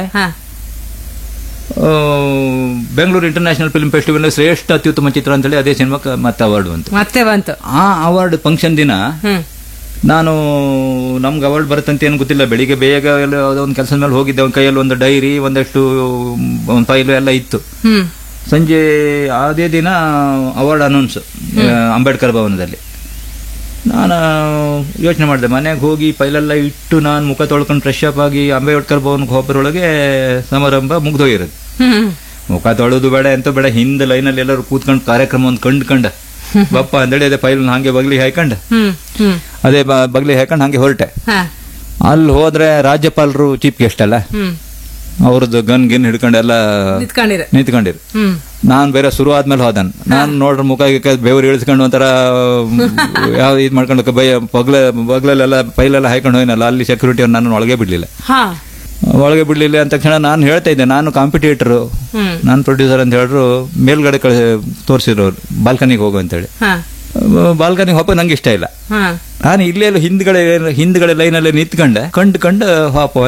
ಬೆಂಗಳೂರು ಇಂಟರ್ನ್ಯಾಷನಲ್ ಫಿಲ್ಮ್ ಫೆಸ್ಟಿವಲ್ ಶ್ರೇಷ್ಠ ಅತ್ಯುತ್ತಮ ಚಿತ್ರ ಅಂತೇಳಿ ಅದೇ ಸಿನಿಮಾಕ್ಕೆ ಮತ್ತೆ ಅವಾರ್ಡ್ ಬಂತು. ಮತ್ತೆ ಬಂತು. ಆ ಅವಾರ್ಡ್ ಫಂಕ್ಷನ್ ದಿನ ನಾನು ನಮ್ಗೆ ಅವಾರ್ಡ್ ಬರುತ್ತಂತ ಏನು ಗೊತ್ತಿಲ್ಲ, ಬೆಳಿಗ್ಗೆ ಬೇಗ ಎಲ್ಲ ಒಂದು ಕೆಲಸದ ಮೇಲೆ ಹೋಗಿದ್ದೆ. ಒಂದು ಕೈಯಲ್ಲಿ ಒಂದು ಡೈರಿ, ಒಂದಷ್ಟು ಒಂದು ಫೈಲು ಎಲ್ಲ ಇತ್ತು. ಸಂಜೆ ಅದೇ ದಿನ ಅವಾರ್ಡ್ ಅನೌನ್ಸ್ ಅಂಬೇಡ್ಕರ್ ಭವನದಲ್ಲಿ. ನಾನು ಯೋಚನೆ ಮಾಡಿದೆ, ಮನೆಗೆ ಹೋಗಿ ಫೈಲೆಲ್ಲ ಇಟ್ಟು ನಾನು ಮುಖ ತೊಳ್ಕೊಂಡು ಫ್ರೆಶ್ ಅಪ್ ಆಗಿ ಅಂಬೇಡ್ಕರ್ ಭವನಕ್ಕೆ ಹೋಗೋದ್ರೊಳಗೆ ಸಮಾರಂಭ ಮುಗ್ದೋಗಿರೋದು. ಮುಖ ತೊಳೆದು ಬೇಡ ಎಂತ ಬೇಡ, ಹಿಂದೆ ಲೈನಲ್ಲಿ ಎಲ್ಲರೂ ಕೂತ್ಕೊಂಡು ಕಾರ್ಯಕ್ರಮ ಒಂದು ಕಂಡ್ಕಂಡ ಬಪ್ಪ ಅಂದೇಳಿ ಅದೇ ಫೈಲ್ ಹಾಗೆ ಬಗ್ಲಿಗೆ ಹಾಕೊಂಡು ಅದೇ ಬಗ್ಲಿಗೆ ಹಾಕೊಂಡು ಹಾಗೆ ಹೊರಟೆ. ಅಲ್ಲಿ ಹೋದ್ರೆ ರಾಜ್ಯಪಾಲರು ಚೀಫ್ ಗೆಸ್ಟ್ ಅಲ್ಲ, ಅವ್ರದ್ದು ಗನ್ ಗಿನ್ ಹಿಡ್ಕೊಂಡೆಲ್ಲ ನಿಂತ್ಕೊಂಡಿರು. ನಾನ್ ಬೇರೆ ಶುರು ಆದ್ಮೇಲೆ ಹೋದನ್. ನಾನ್ ನೋಡ್ರ ಮುಖ ಬೆವರು ಇಳಿಸ್ಕೊಂಡು ಒಂಥರ ಯಾವ ಇದ್ ಮಾಡ್ಕೊಂಡು ಬೈ ಬಗ್ಲ ಬಗ್ಲಲ್ಲೆಲ್ಲ ಪೈಲೆಲ್ಲ ಹಾಕೊಂಡು ಹೋಯ್ನಲ್ಲ, ಅಲ್ಲಿ ಸೆಕ್ಯೂರಿಟಿ ಅವ್ರು ನಾನು ಒಳಗೆ ಬಿಡ್ಲಿಲ್ಲ. ಒಳಗೆ ಬಿಡ್ಲಿಲ್ಲ ಅಂದ ತಕ್ಷಣ ನಾನು ಹೇಳ್ತಾ ಇದ್ದೆ, ನಾನು ಕಾಂಪಿಟೇಟರ್, ನಾನು ಪ್ರೊಡ್ಯೂಸರ್ ಅಂತ ಹೇಳಿದ್ರು. ಮೇಲ್ಗಡೆ ಕಳಿಸಿ ತೋರಿಸಿದ್ರು ಅವ್ರು, ಬಾಲ್ಕನಿಗೆ ಹೋಗು ಅಂತೇಳಿ. ಬಾಲ್ಕನಿಗೆ ಹೋಪ ನಂಗೆ ಇಷ್ಟ ಇಲ್ಲ. ನಾನು ಇಲ್ಲೇ ಹಿಂದ್ಗಡೆ ಹಿಂದ್ಗಡೆ ಲೈನಲ್ಲಿ ನಿಂತ್ಕೊಂಡೆ, ಕಂಡು ಕಂಡು ಹಾಪೋ ಅಂತೇಳಿ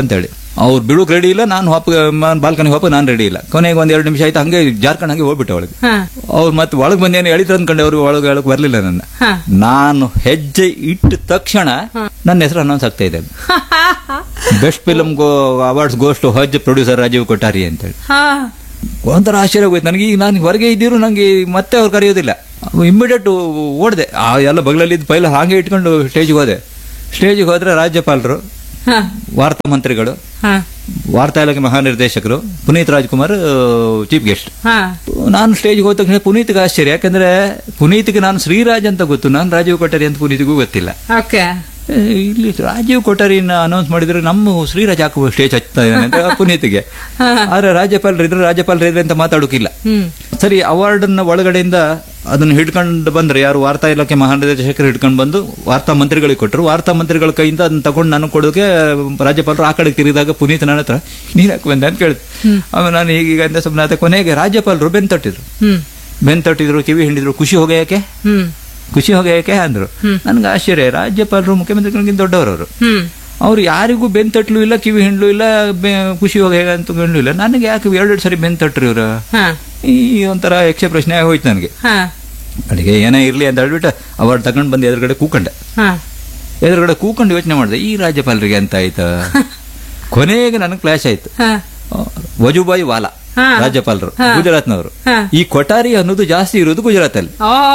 ಅವ್ರು ಬಿಡುಕ್ ರೆಡಿ ಇಲ್ಲ, ನಾನು ಹೊಪ್ಪ ಬಾಲ್ಕನಿ ಹೊಪ್ಪ ನಾನು ರೆಡಿ ಇಲ್ಲ. ಕೊನೆಗೆ ಒಂದ್ ಎರಡು ನಿಮಿಷ ಆಯ್ತು, ಹಂಗೆ ಜಾರ್ಕೊಂಡು ಹಂಗೆ ಹೋಗ್ಬಿಟ್ಟೆ ಒಳಗೆ. ಅವ್ರು ಮತ್ತೆ ಒಳಗೆ ಬಂದೇನು ಎಳಿದ್ರು ಅಂದ್ಕೊಂಡೆ, ಅವ್ರು ಒಳಗೆ ಹೇಳಕ್ ಬರ್ಲಿಲ್ಲ ನನ್ನ. ನಾನು ಹೆಜ್ಜೆ ಇಟ್ಟ ತಕ್ಷಣ ನನ್ನ ಹೆಸರು ಅನೌನ್ಸ್ ಆಗ್ತಾ ಇದೆ, ಬೆಸ್ಟ್ ಫಿಲ್ಮ್ ಗೋ ಅವಾರ್ಡ್ಸ್ ಗೋಸ್ಟ್ ಹಜ್ ಪ್ರೊಡ್ಯೂಸರ್ ರಾಜೀವ್ ಕೊಠಾರಿ ಅಂತೇಳಿ. ಒಂಥರ ಆಶ್ಚರ್ಯ ಹೋಯ್ತು ನನಗೆ. ಈಗ ನಾನು ಹೊರಗೆ ಇದ್ದಿರು ನಂಗೆ ಮತ್ತೆ ಅವ್ರು ಕರೆಯೋದಿಲ್ಲ. ಇಮ್ಮಿಡಿಯೇಟ್ ಓಡಿದೆ, ಆ ಎಲ್ಲ ಬಗ್ಲಲ್ಲಿ ಇದ್ದ ಪೈಲ ಹಾಗೆ ಇಟ್ಕೊಂಡು ಸ್ಟೇಜ್ಗೆ ಹೋದೆ. ಸ್ಟೇಜಿಗೆ ಹೋದ್ರೆ ರಾಜ್ಯಪಾಲರು, ವಾರ್ತಾ ಮಂತ್ರಿಗಳು, ವಾರ್ತಾ ಇಲಾಖೆ ಮಹಾನಿರ್ದೇಶಕರು, ಪುನೀತ್ ರಾಜ್ಕುಮಾರ್ ಚೀಫ್ ಗೆಸ್ಟ್. ನಾನು ಸ್ಟೇಜ್ಗೆ ಹೋದ ತಕ್ಷಣ ಪುನೀತ್ಗೆ ಆಶ್ಚರ್ಯ, ಯಾಕಂದ್ರೆ ಪುನೀತ್ಗೆ ನಾನು ಶ್ರೀರಾಜ್ ಅಂತ ಗೊತ್ತು, ನಾನು ರಾಜೀವ್ ಕೊಠಾರಿ ಅಂತ ಪುನೀತ್ಗೂ ಗೊತ್ತಿಲ್ಲ. ಇಲ್ಲಿ ರಾಜೀವ್ ಕೊಠಾರಿನ ಅನೌನ್ಸ್ ಮಾಡಿದ್ರೆ ನಮ್ಮ ಶ್ರೀರಾಜ್ ಹಾಕುವ ಸ್ಟೇಜ್ ಹಚ್ತಾ ಇದ್ದಾನೆ ಅಂತ ಪುನೀತ್ಗೆ. ಆದ್ರೆ ರಾಜ್ಯಪಾಲರು ಇದ್ರೆ ರಾಜ್ಯಪಾಲರು ಇದ್ರೆ ಅಂತ ಮಾತಾಡೋಕಿಲ್ಲ. ಸರಿ, ಅವಾರ್ಡ್ ನ ಒಳಗಡೆಯಿಂದ ಅದನ್ನ ಹಿಡ್ಕೊಂಡು ಬಂದ್ರೆ ಯಾರು ವಾರ್ತಾ ಇಲಾಖೆ ಮಹಾನಿರ್ದೇಶಕರು ಹಿಡ್ಕೊಂಡು ಬಂದು ವಾರ್ತಾ ಮಂತ್ರಿಗಳಿಗೆ ಕೊಟ್ಟರು. ವಾರ್ತಾ ಮಂತ್ರಿಗಳ ಕೈಯಿಂದ ಅದನ್ನ ತಗೊಂಡು ನಾನು ಕೊಡೋಕೆ ರಾಜ್ಯಪಾಲರು ಆ ಕಡೆ ತಿರುಗಿದಾಗ ಪುನೀತ್ ನನ್ನ ಹತ್ರ ನೀನ್ ಯಾಕೆ ಬಂದೆ ಅಂತ ಕೇಳಿದ್ರು. ಆಮೇಲೆ ನಾನು ಹೀಗೀಗ ಅಂತ ಸುಮ್ಮನೆ. ಕೊನೆಗೆ ರಾಜ್ಯಪಾಲರು ಬೆನ್ ತಟ್ಟಿದ್ರು, ಬೆನ್ ತಟ್ಟಿದ್ರು, ಕಿವಿ ಹಿಂಡಿದ್ರು. ಖುಷಿ ಹೋಗ ಯಾಕೆ ಖುಷಿ ಹೋಗ ಯಾಕೆ ಅಂದ್ರು. ನನ್ಗೆ ಆಶ್ಚರ್ಯ, ರಾಜ್ಯಪಾಲರು ಮುಖ್ಯಮಂತ್ರಿಗಳಿಗಿಂತ ದೊಡ್ಡವರು, ಅವ್ರು ಯಾರಿಗೂ ಬೆನ್ ತಟ್ಲು ಇಲ್ಲ, ಕಿವಿ ಹಿಂಡ್ಲು ಇಲ್ಲ, ಖುಷಿ ಹೋಗ ಹೇಗ ಅಂತ ಹಿಂಡ್ಲು ಇಲ್ಲ. ನನಗೆ ಯಾಕೆ ಎರಡೆರಡು ಸರಿ ಬೆನ್ ತಟ್ರಿ ಇವ್ರು? ಈ ಒಂಥರ ಯಕ್ಷ ಪ್ರಶ್ನೆ ಆಗೋಯ್ತು ನನಗೆ. ಅಡಿಗೆ ಏನೇ ಇರ್ಲಿ ಅಂತ ಹೇಳ್ಬಿಟ್ಟು ಅವಾರ್ಡ್ ತಗೊಂಡ್ ಬಂದು ಎದುರುಗಡೆ ಕೂಕೊಂಡೆ. ಎದುರುಗಡೆ ಕೂಕೊಂಡು ಯೋಚನೆ ಮಾಡಿದೆ, ಈ ರಾಜ್ಯಪಾಲರಿಗೆ ಅಂತ ಆಯ್ತು. ಕೊನೆಗೆ ನನಗೆ ಕ್ಲಾಶ್ ಆಯ್ತು. ವಜುಭಾಯಿ ವಾಲಾ ರಾಜ್ಯಪಾಲರು, ಗುಜರಾತ್ನವರು. ಈ ಕೊಠಾರಿ ಅನ್ನೋದು ಜಾಸ್ತಿ ಇರೋದು ಗುಜರಾತ್ ಅಲ್ಲಿ,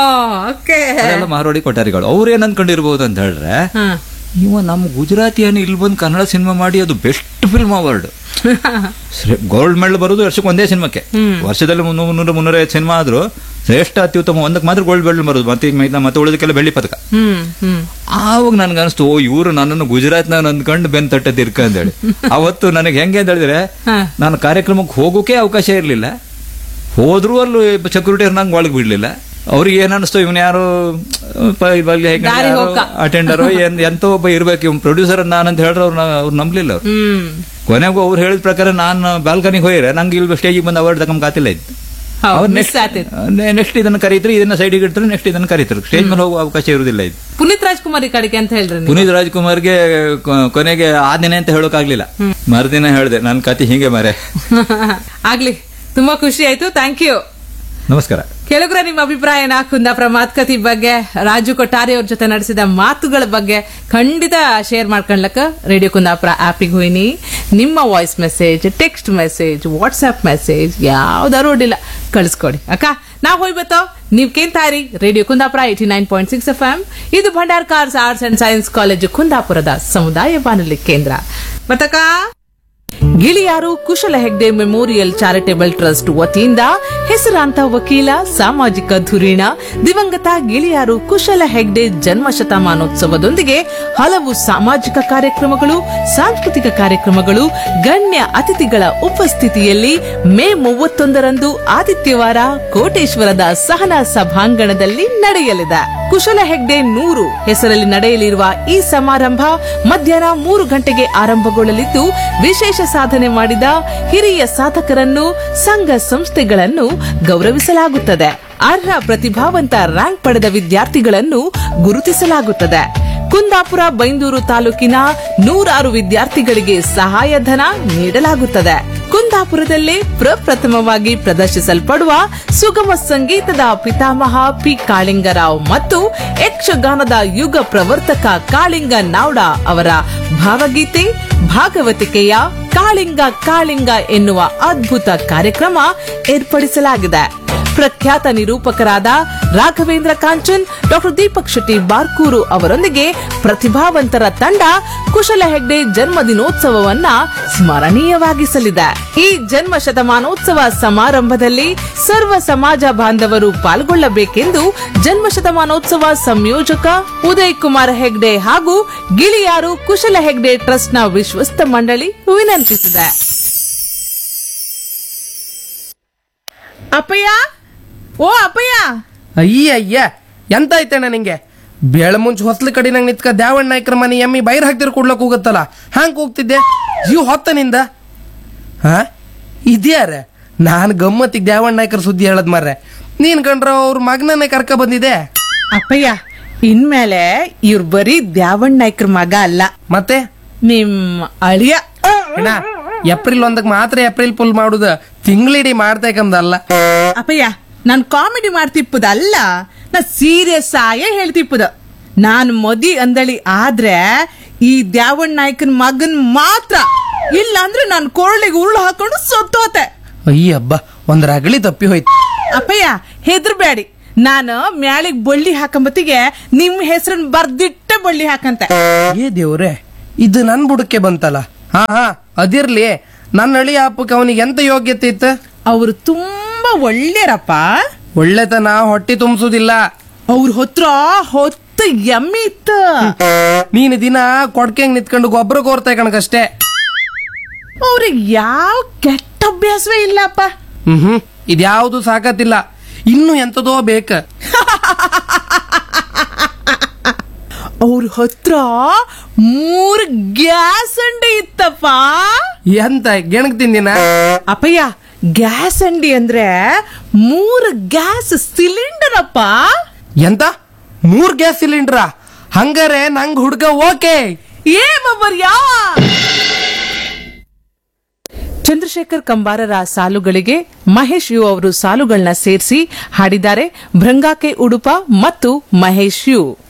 ಮಾರೋಡಿ ಕೊಠಾರಿಗಳು. ಅವ್ರು ಏನ್ ಅನ್ಕೊಂಡಿರ್ಬಹುದು ಅಂತ ಹೇಳಿದ್ರೆ, ಇವ ನಮ್ಮ ಗುಜರಾತಿಯನ್ನು ಇಲ್ಲಿ ಬಂದು ಕನ್ನಡ ಸಿನಿಮಾ ಮಾಡಿ ಅದು best film award, gold medal ಬರೋದು ವರ್ಷಕ್ಕೆ ಒಂದೇ ಸಿನಿಮಾಕ್ಕೆ. ವರ್ಷದಲ್ಲಿ ಮುನ್ನೂರ ಮುನ್ನೂರೈವತ್ತು ಸಿನಿಮಾ ಆದ್ರೂ ಶ್ರೇಷ್ಠ ಅತ್ಯುತ್ತಮ ಒಂದಕ್ಕೆ ಮಾತ್ರ ಗೋಲ್ಡ್ ಮೆಡಲ್ ಬರೋದು, ಮತ್ತೆ ಮತ್ತೆ ಉಳಿದಕ್ಕೆಲ್ಲ ಬೆಳ್ಳಿ ಪದಕ. ಆವಾಗ ನನ್ಗೆ ಅನಿಸ್ತು, ಓ ಇವರು ನನ್ನನ್ನು ಗುಜರಾತ್ ನಾನು ಅಂದ್ಕೊಂಡು ಬೆನ್ ತಟ್ಟದಿರ್ಕ ಅಂತ ಹೇಳಿ. ಅವತ್ತು ನನಗೆ ಹೆಂಗೆ ಅಂತ ಹೇಳಿದ್ರೆ, ನಾನು ಕಾರ್ಯಕ್ರಮಕ್ಕೆ ಹೋಗೋಕೆ ಅವಕಾಶ ಇರಲಿಲ್ಲ. ಹೋದ್ರು ಅಲ್ಲಿ ಸೆಕ್ಯೂರಿಟಿ ನಂಗೆ ಒಳಗೆ ಬಿಡ್ಲಿಲ್ಲ. ಅವ್ರಿಗೆ ಏನ್ ಅನಿಸ್ತು, ಇವನ್ ಯಾರು ಅಟೆಂಡರ್ ಎಂತ ಒಬ್ಬ ಇರ್ಬೇಕು, ಇವ್ ಪ್ರೊಡ್ಯೂಸರ್ ನಾನಂತ ಹೇಳಿದ್ರೆ ಅವ್ರು ಅವ್ರು ನಂಬಲಿಲ್ಲ. ಅವ್ರು ಕೊನೆಗೂ ಅವ್ರು ಹೇಳಿದ ಪ್ರಕಾರ ನಾನು ಬಾಲ್ಕನಿಗೆ ಹೋಗಿರೆ ನಂಗೆ ಇಲ್ಲಿ ಸ್ಟೇಜಿಗೆ ಬಂದು ಅವಾರ್ಡ್ ತಗೊಂಡ್ ಕಾತಿಲ್ಲ ಇತ್ತು. ಅವ್ರು ನೆಕ್ಸ್ಟ್ ಇದನ್ನ ಕರೀತಾರೆ, ಇದನ್ನ ಸೈಡಿಗೆ ಇಡ್ತಾರೆ, ನೆಕ್ಸ್ಟ್ ಇದನ್ನ ಕರೀತಾರೆ. ಸ್ಟೇಜ್ ಮೇಲೆ ಹೋಗುವ ಅವಕಾಶ ಇರುವುದಿಲ್ಲ ಇದು. ಪುನೀತ್ ರಾಜ್ಕುಮಾರ್ ಕಡೆಗೆ ಅಂತ ಹೇಳಿದ್ರೆ, ಪುನೀತ್ ರಾಜ್ಕುಮಾರ್ಗೆ ಕೊನೆಗೆ ಆ ದಿನ ಅಂತ ಹೇಳೋಕ್ ಆಗ್ಲಿಲ್ಲ, ಮರುದಿನ ಹೇಳಿದೆ ನನ್ನ ಕತೆ ಹಿಂಗೆ ಮಾರೆ. ಆಗ್ಲಿ, ತುಂಬಾ ಖುಷಿ ಆಯ್ತು. Thank you. ನಮಸ್ಕಾರ. ಕೆಲವರ ನಿಮ್ಮ ಅಭಿಪ್ರಾಯನ ಕುಂದಾಪುರ ಮಾತುಕತೆ ಬಗ್ಗೆ, ರಾಜು ಕೊಠಾರಿ ಅವ್ರ ಜೊತೆ ನಡೆಸಿದ ಮಾತುಗಳ ಬಗ್ಗೆ ಖಂಡಿತ ಶೇರ್ ಮಾಡ್ಕೊಳ್ಲಕ್ಕ ರೇಡಿಯೋ ಕುಂದಾಪುರ ಆಪಿಗೆ ಹೋಯ್ನಿ. ನಿಮ್ಮ voice message, text message, WhatsApp message ಯಾವ್ದಾರು ಅಡ್ಡಿಲ್ಲ, ಕಳಿಸ್ಕೊಡಿ ಅಕ್ಕ. ನಾವ್ ಹೋಯ್ಬತ್ತೋ, ನೀವ್ ಕೇಳ್ತಾರಿ radio Kundapura eighty nine point six F M. ಇದು Bhandar cars arts and science college ಕುಂದಾಪುರದ ಸಮುದಾಯ ಬಾನುಲಿ ಕೇಂದ್ರ. ಮತ್ತಕ್ಕ ಗಿಳಿಯಾರು ಕುಶಲ ಹೆಗ್ಡೆ ಮೆಮೋರಿಯಲ್ ಚಾರಿಟೇಬಲ್ ಟ್ರಸ್ಟ್ ವತಿಯಿಂದ ಹೆಸರಾಂತ ವಕೀಲ, ಸಾಮಾಜಿಕ ಧುರೀಣ ದಿವಂಗತ ಗಿಳಿಯಾರು ಕುಶಲ ಹೆಗ್ಡೆ ಜನ್ಮ ಶತಮಾನೋತ್ಸವದೊಂದಿಗೆ ಹಲವು ಸಾಮಾಜಿಕ ಕಾರ್ಯಕ್ರಮಗಳು, ಸಾಂಸ್ಕೃತಿಕ ಕಾರ್ಯಕ್ರಮಗಳು, ಗಣ್ಯ ಅತಿಥಿಗಳ ಉಪಸ್ಥಿತಿಯಲ್ಲಿ ಮೇ ಮೂವತ್ತೊಂದರಂದು ಆದಿತ್ಯವಾರ ಕೋಟೇಶ್ವರದ ಸಹನಾ ಸಭಾಂಗಣದಲ್ಲಿ ನಡೆಯಲಿದೆ. ಕುಶಲ ಹೆಗ್ಡೆ ನೂರು ಹೆಸರಲ್ಲಿ ನಡೆಯಲಿರುವ ಈ ಸಮಾರಂಭ ಮಧ್ಯಾಹ್ನ ಮೂರು ಗಂಟೆಗೆ ಆರಂಭಗೊಳ್ಳಲಿದ್ದು, ವಿಶೇಷ ಸಾಧನೆ ಮಾಡಿದ ಹಿರಿಯ ಸಾಧಕರನ್ನು, ಸಂಘ ಸಂಸ್ಥೆಗಳನ್ನು ಗೌರವಿಸಲಾಗುತ್ತದೆ. ಅರ್ಹ ಪ್ರತಿಭಾವಂತ ರ್ಯಾಂಕ್ ಪಡೆದ ವಿದ್ಯಾರ್ಥಿಗಳನ್ನು ಗುರುತಿಸಲಾಗುತ್ತದೆ. ಕುಂದಾಪುರ ಬೈಂದೂರು ತಾಲೂಕಿನ ನೂರಾರು ವಿದ್ಯಾರ್ಥಿಗಳಿಗೆ ಸಹಾಯಧನ ನೀಡಲಾಗುತ್ತದೆ. ಕುಂದಾಪುರದಲ್ಲೇ ಪ್ರಪ್ರಥಮವಾಗಿ ಪ್ರದರ್ಶಿಸಲ್ಪಡುವ ಸುಗಮ ಸಂಗೀತದ ಪಿತಾಮಹ ಪಿ ಕಾಳಿಂಗರಾವ್ ಮತ್ತು ಯಕ್ಷಗಾನದ ಯುಗ ಪ್ರವರ್ತಕ ಕಾಳಿಂಗ ನಾವ್ಡ ಅವರ ಭಾವಗೀತೆ ಭಾಗವತಿಕೆಯ ಕಾಳಿಂಗ ಕಾಳಿಂಗ ಎನ್ನುವ ಅದ್ಭುತ ಕಾರ್ಯಕ್ರಮ ಏರ್ಪಡಿಸಲಾಗಿದೆ. ಪ್ರಖ್ಯಾತ ನಿರೂಪಕರಾದ ರಾಘವೇಂದ್ರ ಕಾಂಚನ್, ಡಾಕ್ಟರ್ ದೀಪಕ್ ಶೆಟ್ಟಿ ಬಾರ್ಕೂರು ಅವರೊಂದಿಗೆ ಪ್ರತಿಭಾವಂತರ ತಂಡ ಕುಶಲ ಹೆಗ್ಡೆ ಜನ್ಮದಿನೋತ್ಸವವನ್ನ ಸ್ಮರಣೀಯವಾಗಿಸಲಿದೆ. ಈ ಜನ್ಮ ಶತಮಾನೋತ್ಸವ ಸಮಾರಂಭದಲ್ಲಿ ಸರ್ವ ಸಮಾಜ ಬಾಂಧವರು ಪಾಲ್ಗೊಳ್ಳಬೇಕೆಂದು ಜನ್ಮ ಶತಮಾನೋತ್ಸವ ಸಂಯೋಜಕ ಉದಯ್ ಕುಮಾರ್ ಹೆಗ್ಡೆ ಹಾಗೂ ಗಿಳಿಯಾರು ಕುಶಲ ಹೆಗ್ಡೆ ಟ್ರಸ್ಟ್ನ ವಿಶ್ವಸ್ತ ಮಂಡಳಿ ವಿನಂತಿಸಿದೆ. ಅಪ್ಪಯ್ಯ, ಓ ಅಪ್ಪಯ್ಯ. ಅಯ್ಯ ಅಯ್ಯ ಎಂತ ಐತಣ್ಣ ನಿಂಗೆ? ಬೇಳ ಮುಂಚೆ ಹೊಸ್ಲ ಕಡೆ ನಂಗೆ ನಿತ್ಕ ದ್ಯಾವಣ್ಣ ನಾಯ್ಕರ ಮನೆ ಎಮ್ಮಿ ಬೈರ್ ಹಾಕ್ತಿರ್ ಕೊಡ್ಲಕ್ ಹೋಗುತ್ತಲ್ಲ, ಹ್ಯಾಂಗ್ ಹೋಗ್ತಿದ್ದೆ? ಜೀವ ಹೊತ್ತ ನಿಂದ ಹಾ ಇದ್ಯಾರ? ನಾನು ಗಮ್ಮತ್ತಿಗೆ ದ್ಯಾವಣ್ಣ ನಾಯ್ಕರ ಸುದ್ದಿ ಹೇಳದ್ ಮಾರ್ರೆ. ನೀನ್ ಕಂಡ್ರ ಅವ್ರ ಮಗನನ್ನೇ ಕರ್ಕ ಬಂದಿದೆ. ಅಪ್ಪಯ್ಯ, ಇನ್ಮೇಲೆ ಇವ್ರು ಬರೀ ದ್ಯಾವಣ್ಣ ನಾಯ್ಕರ ಮಗ ಅಲ್ಲ, ಮತ್ತೆ ನಿಮ್ ಅಳಿಯ. ಅಣ್ಣ ಏಪ್ರಿಲ್ ಒಂದಕ್ಕೆ ಮಾತ್ರ ಏಪ್ರಿಲ್ ಫುಲ್ ಮಾಡುದ ತಿಂಗಳಿಡೀ ಮಾಡ್ತೇಕಂದಲ್ಲ. ಅಪ್ಪಯ್ಯ ನಾನ್ ಕಾಮಿಡಿ ಮಾಡ್ತಿಪ್ಪದಲ್ಲ, ನಾ ಸೀರಿಯಸ್ ಆಯೇ ಹೇಳ್ತಿಪ್ಪದ. ನಾನ್ ಮದಿ ಅಂದಳಿ ಆದ್ರೆ ಈ ದ್ಯಾವಣ್ ನಾಯ್ಕನ್ ಮಗನ್ ಮಾತ್ರ, ಇಲ್ಲ ಅಂದ್ರೆ ನಾನ್ ಕೊರಳಿಗೆ ಉರುಳು ಹಾಕೊಂಡು ಸೊತ್ತೋತೆ. ಅಯ್ಯಬ್ಬ ಒಂದ್ ರಗಳಿ ತಪ್ಪಿ ಹೋಯ್ತು. ಅಪ್ಪಯ್ಯ ಹೆದರ್ಬೇಡಿ, ನಾನು ಮ್ಯಾಳಿಗ್ ಬಳ್ಳಿ ಹಾಕಂಬತ್ತಿಗೆ ನಿಮ್ ಹೆಸರನ್ ಬರ್ದಿಟ್ಟೆ ಬಳ್ಳಿ ಹಾಕಂತೆ. ಏ ದೇವ್ರೆ, ಇದು ನನ್ ಬುಡಕ್ಕೆ ಬಂತಲ್ಲ. ಹಾ ಹಾ ಅದಿರ್ಲಿ, ನನ್ನ ಅಳಿ ಹಬ್ಬಕ್ಕೆ ಅವನಿಗೆ ಎಂತ ಯೋಗ್ಯತೆ ಇತ್ತು? ಅವ್ರು ತುಂಬಾ ಒಳ್ಳೆಯರಪ್ಪ. ಒಳ್ಳೆತನ ಹೊಟ್ಟಿ ತುಂಬಿಸುದಿಲ್ಲ. ಅವ್ರ ಹತ್ರ ಹೊತ್ತು ಎಮ್ಮೆ ಇತ್ತು. ನೀನು ದಿನ ಕೊಡ್ಕೆಂಗ್ ನಿತ್ಕೊಂಡು ಗೊಬ್ಬರ ಕೋರ್ತಾ ಕಣಕಷ್ಟೇ. ಅವ್ರಿಗೆ ಯಾವ ಕೆಟ್ಟ ಅಭ್ಯಾಸವೇ ಇಲ್ಲಪ್ಪ. ಹ್ಮ್ ಹ್ಮ್ ಇದ್ಯಾವುದು ಸಾಕತ್ತಿಲ್ಲ, ಇನ್ನು ಎಂತದೋ ಬೇಕ. ಅವ್ರ ಹತ್ರ ಮೂರ್ ಗ್ಯಾಸ್ ಅಂಡಿ ಇತ್ತಪ್ಪ. ಎಂತ ಗೆಣಗ್ ತಿಂದಿನ? ಅಪ್ಪಯ್ಯ ಗ್ಯಾಸ್ ಅಂಡಿ ಅಂದ್ರೆ ಮೂರ್ ಗ್ಯಾಸ್ ಸಿಲಿಂಡರ್ ಅಪ್ಪ. ಎಂತ ಮೂರ್ ಗ್ಯಾಸ್ ಸಿಲಿಂಡ್ರ? ಹಂಗಾರೆ ನಂಗ್ ಹುಡ್ಗ ಓಕೆ. ಏ ಬಬ್ಬರ್ಯಾ. ಚಂದ್ರಶೇಖರ್ ಕಂಬಾರರ ಸಾಲುಗಳಿಗೆ ಮಹೇಶ್ ಯು ಅವರು ಸಾಲುಗಳನ್ನ ಸೇರಿಸಿ ಹಾಡಿದ್ದಾರೆ ಭೃಂಗಾಕೆ ಉಡುಪ ಮತ್ತು ಮಹೇಶ್ ಯು.